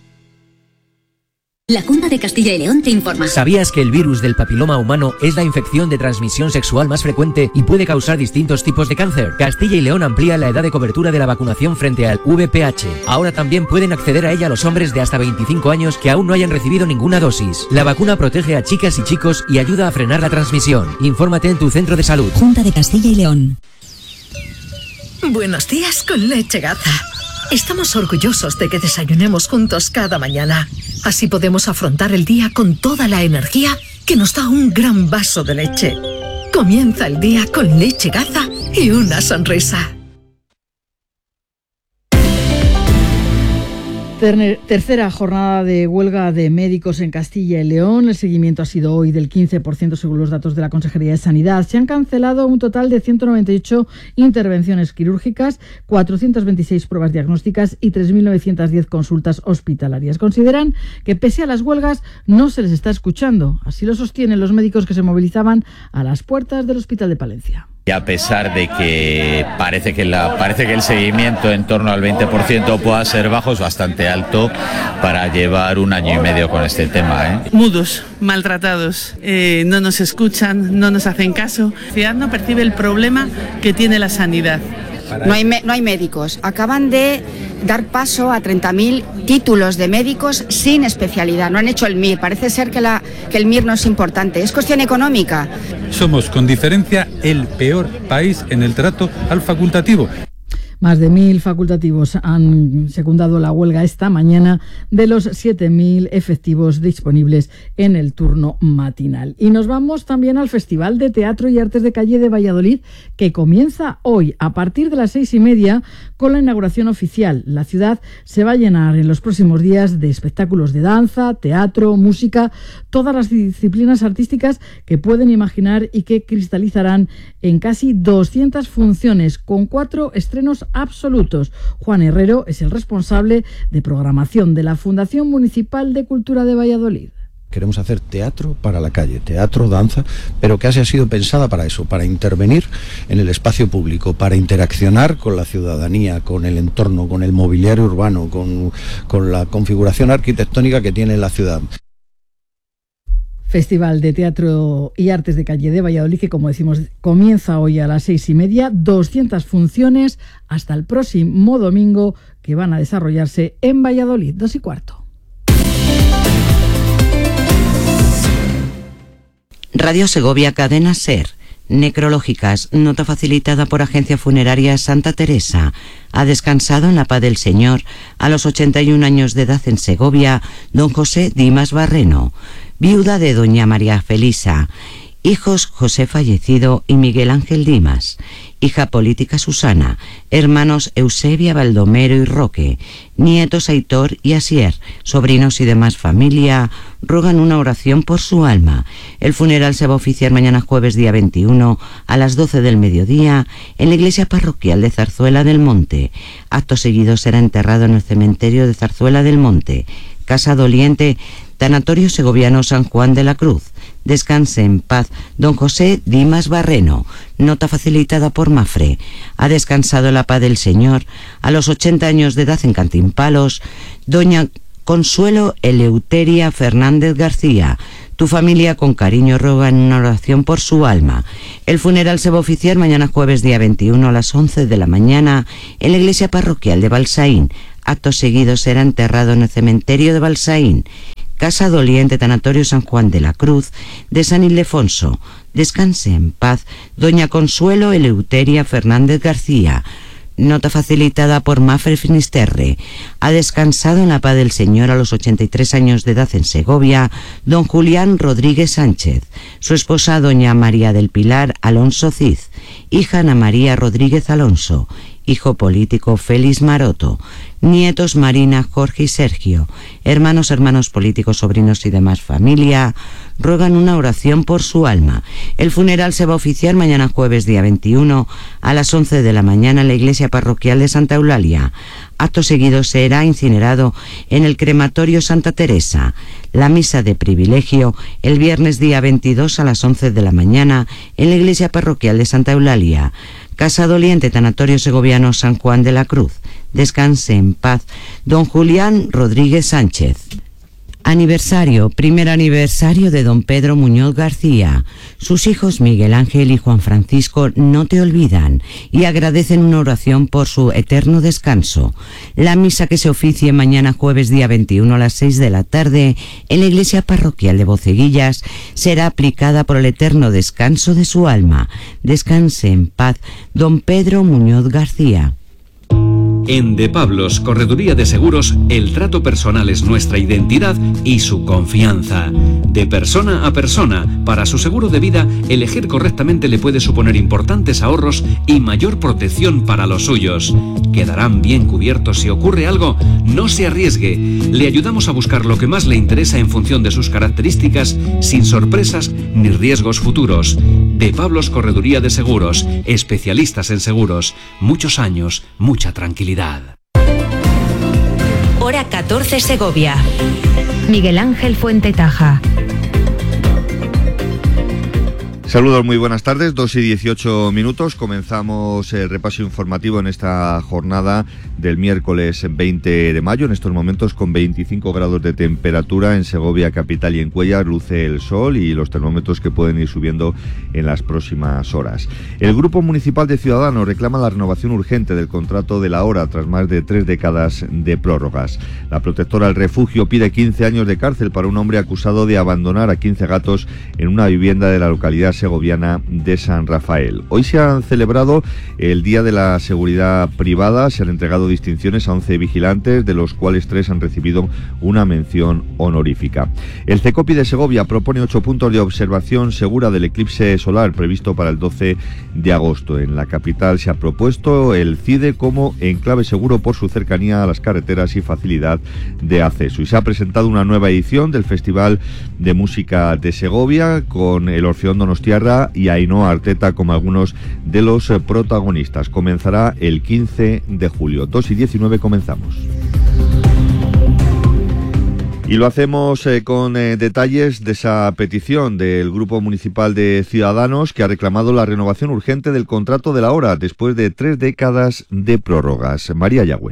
La Junta de Castilla y León te informa. ¿Sabías que el virus del papiloma humano es la infección de transmisión sexual más frecuente y puede causar distintos tipos de cáncer? Castilla y León amplía la edad de cobertura de la vacunación frente al VPH. Ahora también pueden acceder a ella los hombres de hasta 25 años que aún no hayan recibido ninguna dosis. La vacuna protege a chicas y chicos y ayuda a frenar la transmisión. Infórmate en tu centro de salud. Junta de Castilla y León. Buenos días con Leche Gaza. Estamos orgullosos de que desayunemos juntos cada mañana. Así podemos afrontar el día con toda la energía que nos da un gran vaso de leche. Comienza el día con Leche Gaza y una sonrisa. Tercera jornada de huelga de médicos en Castilla y León. El seguimiento ha sido hoy del 15% según los datos de la Consejería de Sanidad. Se han cancelado un total de 198 intervenciones quirúrgicas, 426 pruebas diagnósticas y 3.910 consultas hospitalarias. Consideran que pese a las huelgas no se les está escuchando. Así lo sostienen los médicos que se movilizaban a las puertas del Hospital de Palencia. Y a pesar de que parece que el seguimiento en torno al 20% pueda ser bajo, es bastante alto para llevar 1 año y medio con este tema. Mudos, maltratados, no nos escuchan, no nos hacen caso. La ciudad no percibe el problema que tiene la sanidad. No hay médicos. Acaban de dar paso a 30.000 títulos de médicos sin especialidad. No han hecho el MIR. Parece ser que el MIR no es importante. Es cuestión económica. Somos, con diferencia, el peor país en el trato al facultativo. Más de 1.000 facultativos han secundado la huelga esta mañana de los 7.000 efectivos disponibles en el turno matinal. Y nos vamos también al Festival de Teatro y Artes de Calle de Valladolid, que comienza hoy a partir de las 6:30 con la inauguración oficial. La ciudad se va a llenar en los próximos días de espectáculos de danza, teatro, música, todas las disciplinas artísticas que pueden imaginar y que cristalizarán en casi 200 funciones con 4 estrenos absolutos. Juan Herrero es el responsable de programación de la Fundación Municipal de Cultura de Valladolid. Queremos hacer teatro para la calle, teatro, danza, pero que ha sido pensada para eso, para intervenir en el espacio público, para interaccionar con la ciudadanía, con el entorno, con el mobiliario urbano, con la configuración arquitectónica que tiene la ciudad. Festival de Teatro y Artes de Calle de Valladolid, que como decimos comienza hoy a las 6:30, 200 funciones hasta el próximo domingo que van a desarrollarse en Valladolid, 2:15. Radio Segovia, Cadena SER. Necrológicas, nota facilitada por Agencia Funeraria Santa Teresa. Ha descansado en la paz del Señor, a los 81 años de edad en Segovia, don José Dimas Barreno. Viuda de doña María Felisa. Hijos José fallecido y Miguel Ángel Dimas. Hija política Susana. Hermanos Eusebia, Baldomero y Roque. Nietos Aitor y Asier. Sobrinos y demás familia rogan una oración por su alma. El funeral se va a oficiar mañana jueves día 21 a las 12 del mediodía en la iglesia parroquial de Zarzuela del Monte. Acto seguido será enterrado en el cementerio de Zarzuela del Monte. Casa doliente, Tanatorio Segoviano San Juan de la Cruz. Descanse en paz don José Dimas Barreno. Nota facilitada por Mafre. Ha descansado en la paz del Señor, a los 80 años de edad en Cantimpalos, doña Consuelo Eleuteria Fernández García. Tu familia con cariño roga en una oración por su alma. El funeral se va a oficiar mañana jueves día 21 a las 11 de la mañana en la iglesia parroquial de Balsaín. Acto seguido será enterrado en el cementerio de Balsaín. Casa doliente, Tanatorio San Juan de la Cruz de San Ildefonso. Descanse en paz doña Consuelo Eleuteria Fernández García. Nota facilitada por Mafre Finisterre. Ha descansado en la paz del Señor, a los 83 años de edad en Segovia, don Julián Rodríguez Sánchez. Su esposa doña María del Pilar Alonso Cid. Hija Ana María Rodríguez Alonso. Hijo político Félix Maroto. Nietos Marina, Jorge y Sergio. Hermanos políticos, sobrinos y demás familia rogan una oración por su alma. El funeral se va a oficiar mañana jueves día 21 a las 11 de la mañana en la iglesia parroquial de Santa Eulalia. Acto seguido será incinerado en el crematorio Santa Teresa. La misa de privilegio el viernes día 22 a las 11 de la mañana en la iglesia parroquial de Santa Eulalia. Casa doliente, Tanatorio Segoviano San Juan de la Cruz. Descanse en paz don Julián Rodríguez Sánchez. Aniversario, primer aniversario de don Pedro Muñoz García. Sus hijos Miguel Ángel y Juan Francisco no te olvidan y agradecen una oración por su eterno descanso. La misa que se oficie mañana jueves día 21 a las 6 de la tarde en la iglesia parroquial de Boceguillas será aplicada por el eterno descanso de su alma. Descanse en paz don Pedro Muñoz García. En De Pablos, Correduría de Seguros, el trato personal es nuestra identidad y su confianza. De persona a persona, para su seguro de vida, elegir correctamente le puede suponer importantes ahorros y mayor protección para los suyos. Quedarán bien cubiertos si ocurre algo. No se arriesgue. Le ayudamos a buscar lo que más le interesa en función de sus características, sin sorpresas ni riesgos futuros. De Pablos, Correduría de Seguros, especialistas en seguros. Muchos años, mucha tranquilidad. Hora 14 Segovia. Miguel Ángel Fuentetaja. Saludos, muy buenas tardes, 2:18. Comenzamos el repaso informativo en esta jornada del miércoles 20 de mayo. En estos momentos, con 25 grados de temperatura en Segovia capital y en Cuéllar, luce el sol y los termómetros que pueden ir subiendo en las próximas horas. El Grupo Municipal de Ciudadanos reclama la renovación urgente del contrato de la hora tras más de 3 décadas de prórrogas. La protectora del refugio pide 15 años de cárcel para un hombre acusado de abandonar a 15 gatos en una vivienda de la localidad segoviana de San Rafael. Hoy se han celebrado el Día de la Seguridad Privada, se han entregado distinciones a 11 vigilantes, de los cuales 3 han recibido una mención honorífica. El CECOPI de Segovia propone 8 puntos de observación segura del eclipse solar previsto para el 12 de agosto. En la capital se ha propuesto el CIDE como enclave seguro por su cercanía a las carreteras y facilidad de acceso. Y se ha presentado una nueva edición del Festival de Música de Segovia con el Orfeón Donostiarra y Ainhoa Arteta como algunos de los protagonistas. Comenzará el 15 de julio. 2:19 comenzamos. Y lo hacemos con detalles de esa petición del Grupo Municipal de Ciudadanos, que ha reclamado la renovación urgente del contrato de la hora después de 3 décadas de prórrogas. María Yagüe.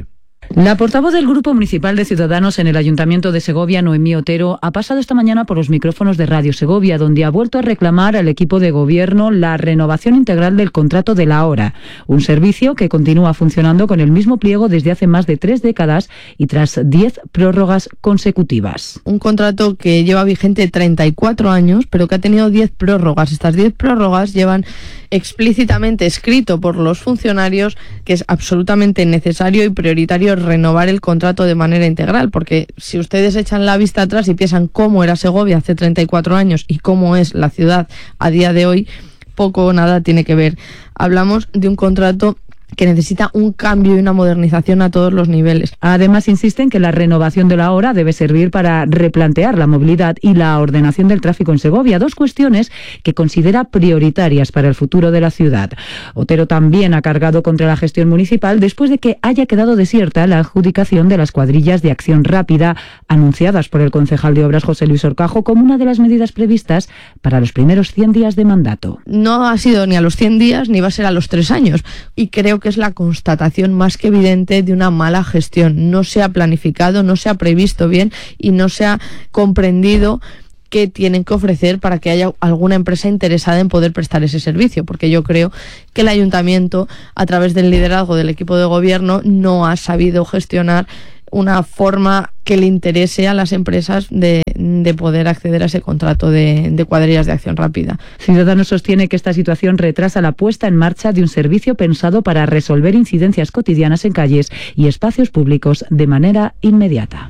La portavoz del Grupo Municipal de Ciudadanos en el Ayuntamiento de Segovia, Noemí Otero, ha pasado esta mañana por los micrófonos de Radio Segovia, donde ha vuelto a reclamar al equipo de gobierno la renovación integral del contrato de la hora, un servicio que continúa funcionando con el mismo pliego desde hace más de 3 décadas y tras 10 prórrogas consecutivas. Un contrato que lleva vigente 34 años, pero que ha tenido 10 prórrogas. Estas 10 prórrogas llevan explícitamente escrito por los funcionarios que es absolutamente necesario y prioritario renovar el contrato de manera integral, porque si ustedes echan la vista atrás y piensan cómo era Segovia hace 34 años y cómo es la ciudad a día de hoy, poco o nada tiene que ver. Hablamos de un contrato que necesita un cambio y una modernización a todos los niveles. Además, insisten que la renovación de la hora debe servir para replantear la movilidad y la ordenación del tráfico en Segovia, 2 cuestiones que considera prioritarias para el futuro de la ciudad. Otero también ha cargado contra la gestión municipal después de que haya quedado desierta la adjudicación de las cuadrillas de acción rápida anunciadas por el concejal de Obras José Luis Orcajo como una de las medidas previstas para los primeros 100 días de mandato. No ha sido ni a los 100 días ni va a ser a los 3 años y creo que es la constatación más que evidente de una mala gestión. No se ha planificado, no se ha previsto bien y no se ha comprendido qué tienen que ofrecer para que haya alguna empresa interesada en poder prestar ese servicio, porque yo creo que el ayuntamiento, a través del liderazgo del equipo de gobierno, no ha sabido gestionar una forma que le interese a las empresas de poder acceder a ese contrato de cuadrillas de acción rápida. Ciudadanos sostiene que esta situación retrasa la puesta en marcha de un servicio pensado para resolver incidencias cotidianas en calles y espacios públicos de manera inmediata.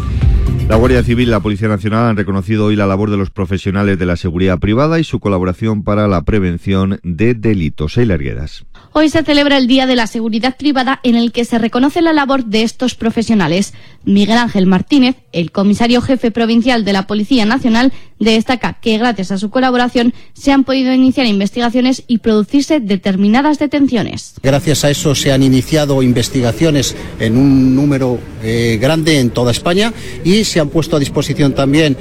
La Guardia Civil y la Policía Nacional han reconocido hoy la labor de los profesionales de la seguridad privada y su colaboración para la prevención de delitos. Sheila Arguedas. Hoy se celebra el Día de la Seguridad Privada, en el que se reconoce la labor de estos profesionales. Miguel Ángel Martínez, el comisario jefe provincial de la Policía Nacional, destaca que gracias a su colaboración se han podido iniciar investigaciones y producirse determinadas detenciones. Gracias a eso se han iniciado investigaciones en un número grande en toda España y se han puesto a disposición también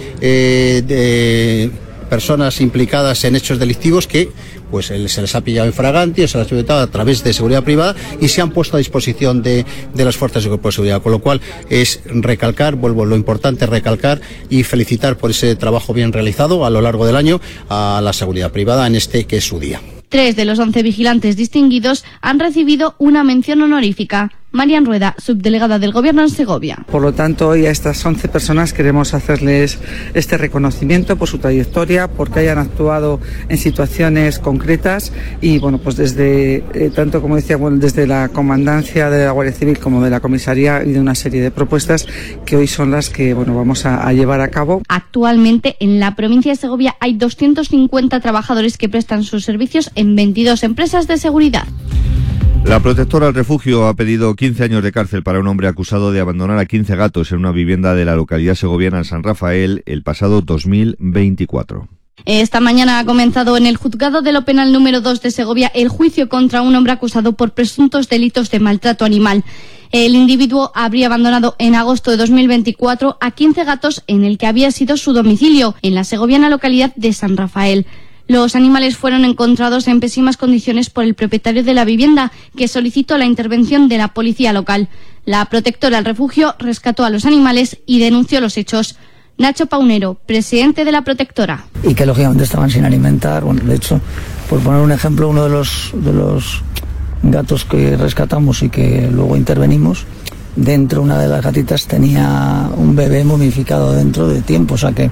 de personas implicadas en hechos delictivos que pues se les ha pillado en fraganti o se les ha sujetado a través de seguridad privada y se han puesto a disposición de las fuerzas de cuerpo de seguridad, con lo cual es recalcar, lo importante es recalcar y felicitar por ese trabajo bien realizado a lo largo del año a la seguridad privada en este que es su día. 3 de los 11 vigilantes distinguidos han recibido una mención honorífica. Marian Rueda, subdelegada del Gobierno en Segovia. Por lo tanto, hoy a estas 11 personas queremos hacerles este reconocimiento por su trayectoria, porque hayan actuado en situaciones concretas y, bueno, pues desde, tanto como decía, desde la comandancia de la Guardia Civil como de la comisaría, ha habido una serie de propuestas que hoy son las que, bueno, vamos a llevar a cabo. Actualmente, en la provincia de Segovia hay 250 trabajadores que prestan sus servicios en 22 empresas de seguridad. La protectora del refugio ha pedido 15 años de cárcel para un hombre acusado de abandonar a 15 gatos en una vivienda de la localidad segoviana de San Rafael el pasado 2024. Esta mañana ha comenzado en el juzgado de lo penal número 2 de Segovia el juicio contra un hombre acusado por presuntos delitos de maltrato animal. El individuo habría abandonado en agosto de 2024 a 15 gatos en el que había sido su domicilio, en la segoviana localidad de San Rafael. Los animales fueron encontrados en pésimas condiciones por el propietario de la vivienda, que solicitó la intervención de la policía local. La protectora del refugio rescató a los animales y denunció los hechos. Nacho Paunero, presidente de la protectora. Y que lógicamente estaban sin alimentar. Bueno, de hecho, por poner un ejemplo, uno de los gatos que rescatamos y que luego intervenimos, dentro una de las gatitas tenía un bebé momificado dentro de tiempo, o sea que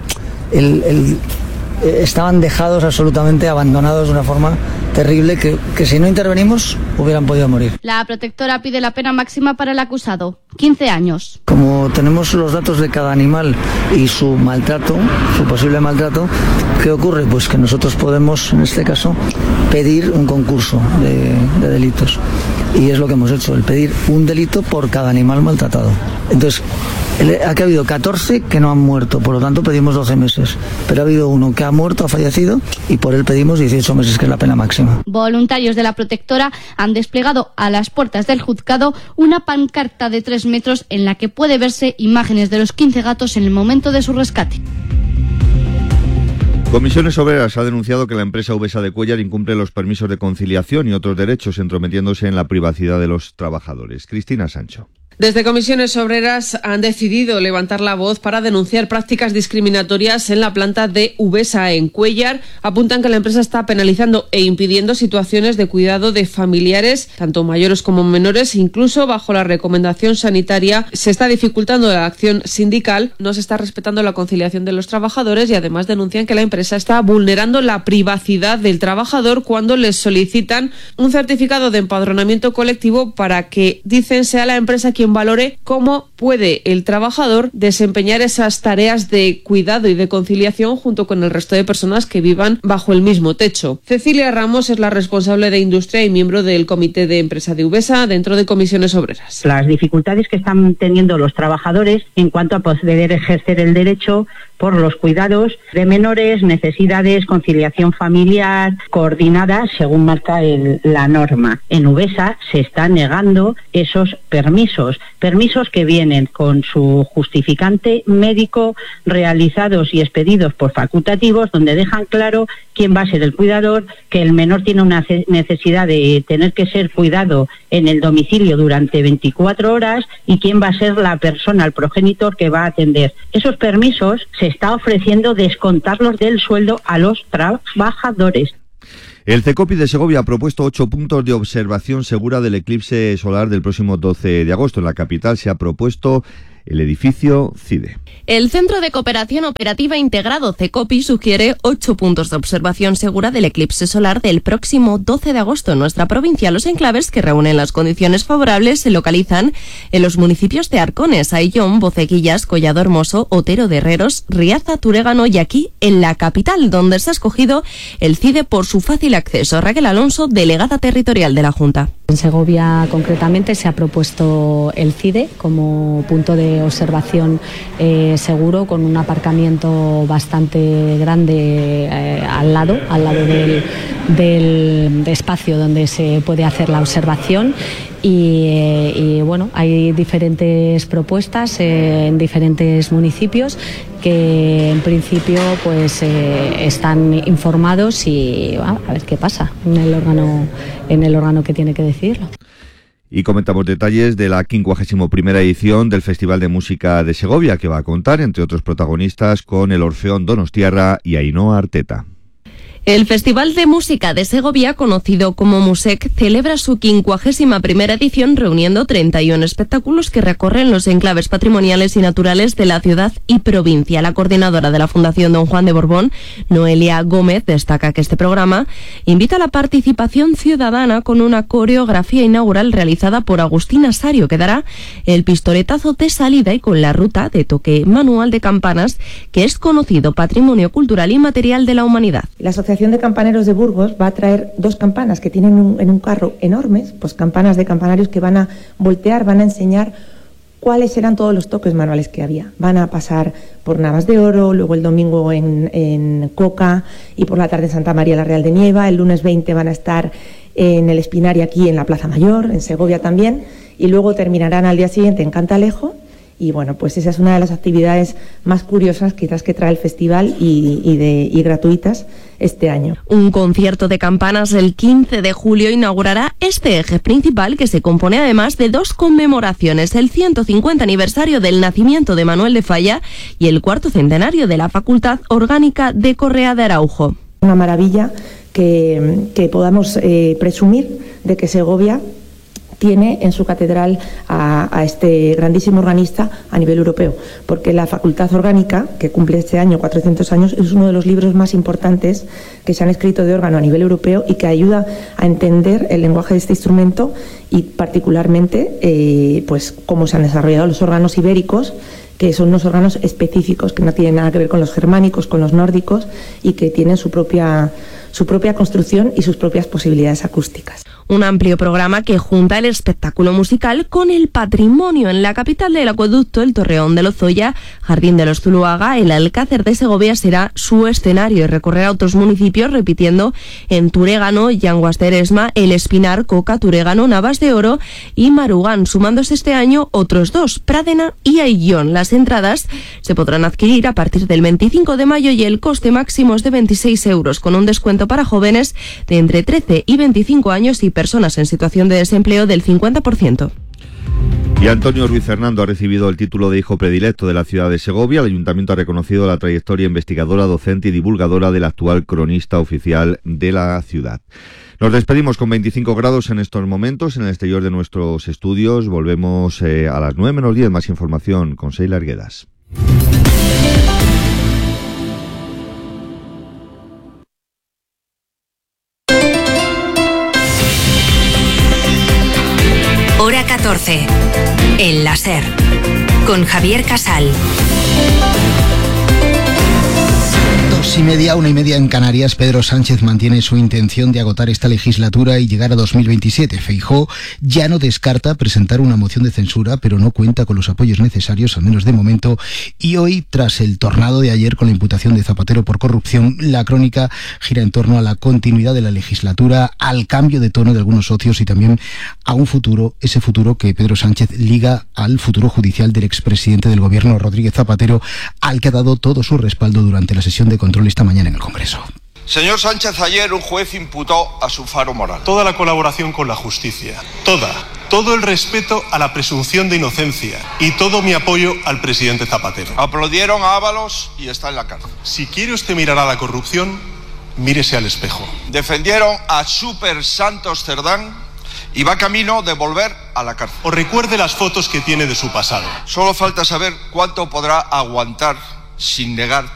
estaban dejados absolutamente abandonados de una forma terrible que si no intervenimos hubieran podido morir. La protectora pide la pena máxima para el acusado, 15 años. Como tenemos los datos de cada animal y su maltrato, su posible maltrato, ¿qué ocurre? Pues que nosotros podemos, en este caso, pedir un concurso de delitos. Y es lo que hemos hecho, el pedir un delito por cada animal maltratado. Entonces, aquí ha habido 14 que no han muerto, por lo tanto pedimos 12 meses. Pero ha habido uno que ha muerto, ha fallecido, y por él pedimos 18 meses, que es la pena máxima. Voluntarios de la protectora han desplegado a las puertas del juzgado una pancarta de 3 metros en la que puede verse imágenes de los 15 gatos en el momento de su rescate. Comisiones Obreras ha denunciado que la empresa Uvesa de Cuéllar incumple los permisos de conciliación y otros derechos, entrometiéndose en la privacidad de los trabajadores. Cristina Sancho. Desde Comisiones Obreras han decidido levantar la voz para denunciar prácticas discriminatorias en la planta de Uvesa en Cuéllar. Apuntan que la empresa está penalizando e impidiendo situaciones de cuidado de familiares, tanto mayores como menores. Incluso bajo la recomendación sanitaria se está dificultando la acción sindical, no se está respetando la conciliación de los trabajadores y además denuncian que la empresa está vulnerando la privacidad del trabajador cuando les solicitan un certificado de empadronamiento colectivo para que, dicen, sea la empresa quien valore cómo puede el trabajador desempeñar esas tareas de cuidado y de conciliación junto con el resto de personas que vivan bajo el mismo techo. Cecilia Ramos es la responsable de Industria y miembro del Comité de Empresa de Uvesa dentro de Comisiones Obreras. Las dificultades que están teniendo los trabajadores en cuanto a poder ejercer el derecho por los cuidados de menores, necesidades, conciliación familiar, coordinadas según marca la norma. En Uvesa se está negando esos permisos que vienen con su justificante médico realizados y expedidos por facultativos, donde dejan claro quién va a ser el cuidador, que el menor tiene una necesidad de tener que ser cuidado en el domicilio durante 24 horas y quién va a ser la persona, el progenitor que va a atender. Esos permisos se está ofreciendo descontarlos del sueldo a los trabajadores. El CECOPI de Segovia ha propuesto 8 puntos de observación segura del eclipse solar del próximo 12 de agosto. En la capital se ha propuesto el edificio CIDE. El Centro de Cooperación Operativa Integrado CECOPI sugiere 8 puntos de observación segura del eclipse solar del próximo 12 de agosto en nuestra provincia. Los enclaves que reúnen las condiciones favorables se localizan en los municipios de Arcones, Ayllón, Bocequillas, Collado Hermoso, Otero de Herreros, Riaza, Turégano y aquí en la capital, donde se ha escogido el CIDE por su fácil acceso. Raquel Alonso, delegada territorial de la Junta. En Segovia concretamente se ha propuesto el CIDE como punto de observación seguro, con un aparcamiento bastante grande al lado del espacio donde se puede hacer la observación. Y bueno, hay diferentes propuestas en diferentes municipios que en principio pues están informados y a ver qué pasa en el órgano que tiene que decidirlo. Y comentamos detalles de la 51ª edición del Festival de Música de Segovia, que va a contar, entre otros protagonistas, con el Orfeón Donostiarra y Ainhoa Arteta. El Festival de Música de Segovia, conocido como Musec, celebra su 51ª edición reuniendo 31 espectáculos que recorren los enclaves patrimoniales y naturales de la ciudad y provincia. La coordinadora de la Fundación Don Juan de Borbón, Noelia Gómez, destaca que este programa invita a la participación ciudadana con una coreografía inaugural realizada por Agustín Asario, que dará el pistoletazo de salida y con la ruta de toque manual de campanas, que es conocido patrimonio cultural inmaterial de la humanidad. La Asociación de Campaneros de Burgos va a traer 2 campanas que tienen en un carro enormes, pues campanas de campanarios que van a voltear, van a enseñar cuáles eran todos los toques manuales que había. Van a pasar por Navas de Oro, luego el domingo en Coca y por la tarde en Santa María la Real de Nieva. El lunes 20 van a estar en el Espinari aquí en la Plaza Mayor, en Segovia también, y luego terminarán al día siguiente en Cantalejo. Y bueno, pues esa es una de las actividades más curiosas quizás que trae el festival y gratuitas este año. Un concierto de campanas el 15 de julio inaugurará este eje principal, que se compone además de 2 conmemoraciones: el 150 aniversario del nacimiento de Manuel de Falla y el 4º centenario de la Facultad Orgánica de Correa de Araujo. Una maravilla que podamos presumir de que Segovia tiene en su catedral a este grandísimo organista a nivel europeo, porque la Facultad Orgánica, que cumple este año 400 años, es uno de los libros más importantes que se han escrito de órgano a nivel europeo y que ayuda a entender el lenguaje de este instrumento y particularmente pues cómo se han desarrollado los órganos ibéricos, que son unos órganos específicos que no tienen nada que ver con los germánicos, con los nórdicos, y que tienen su propia construcción y sus propias posibilidades acústicas. Un amplio programa que junta el espectáculo musical con el patrimonio. En la capital del acueducto, el Torreón de Lozoya, Jardín de los Zuluaga, el Alcácer de Segovia será su escenario y recorrerá otros municipios, repitiendo en Turégano, Llanguas de Eresma, El Espinar, Coca, Turégano, Navas de Oro y Marugán, sumándose este año otros 2, Pradena y Ayllón. Las entradas se podrán adquirir a partir del 25 de mayo y el coste máximo es de 26 euros, con un descuento para jóvenes de entre 13 y 25 años y personas en situación de desempleo del 50%. Y Antonio Ruiz Fernando ha recibido el título de hijo predilecto de la ciudad de Segovia. El ayuntamiento ha reconocido la trayectoria investigadora, docente y divulgadora del actual cronista oficial de la ciudad. Nos despedimos con 25 grados en estos momentos en el exterior de nuestros estudios. Volvemos a las 9 menos 10. Más información con Sheila Arguedas. Hora 14. El láser. Con Javier Casal. 2:30, 1:30 en Canarias. Pedro Sánchez mantiene su intención de agotar esta legislatura y llegar a 2027. Feijóo ya no descarta presentar una moción de censura, pero no cuenta con los apoyos necesarios, al menos de momento. Y hoy, tras el tornado de ayer con la imputación de Zapatero por corrupción, la crónica gira en torno a la continuidad de la legislatura, al cambio de tono de algunos socios y también a un futuro, ese futuro que Pedro Sánchez liga al futuro judicial del expresidente del gobierno, Rodríguez Zapatero, al que ha dado todo su respaldo durante la sesión de control esta mañana en el Congreso. Señor Sánchez, ayer un juez imputó a su faro moral. Toda la colaboración con la justicia, todo el respeto a la presunción de inocencia y todo mi apoyo al presidente Zapatero. Aplaudieron a Ábalos y está en la cárcel. Si quiere usted mirar a la corrupción, mírese al espejo. Defendieron a Super Santos Cerdán y va camino de volver a la cárcel. O recuerde las fotos que tiene de su pasado. Solo falta saber cuánto podrá aguantar sin negar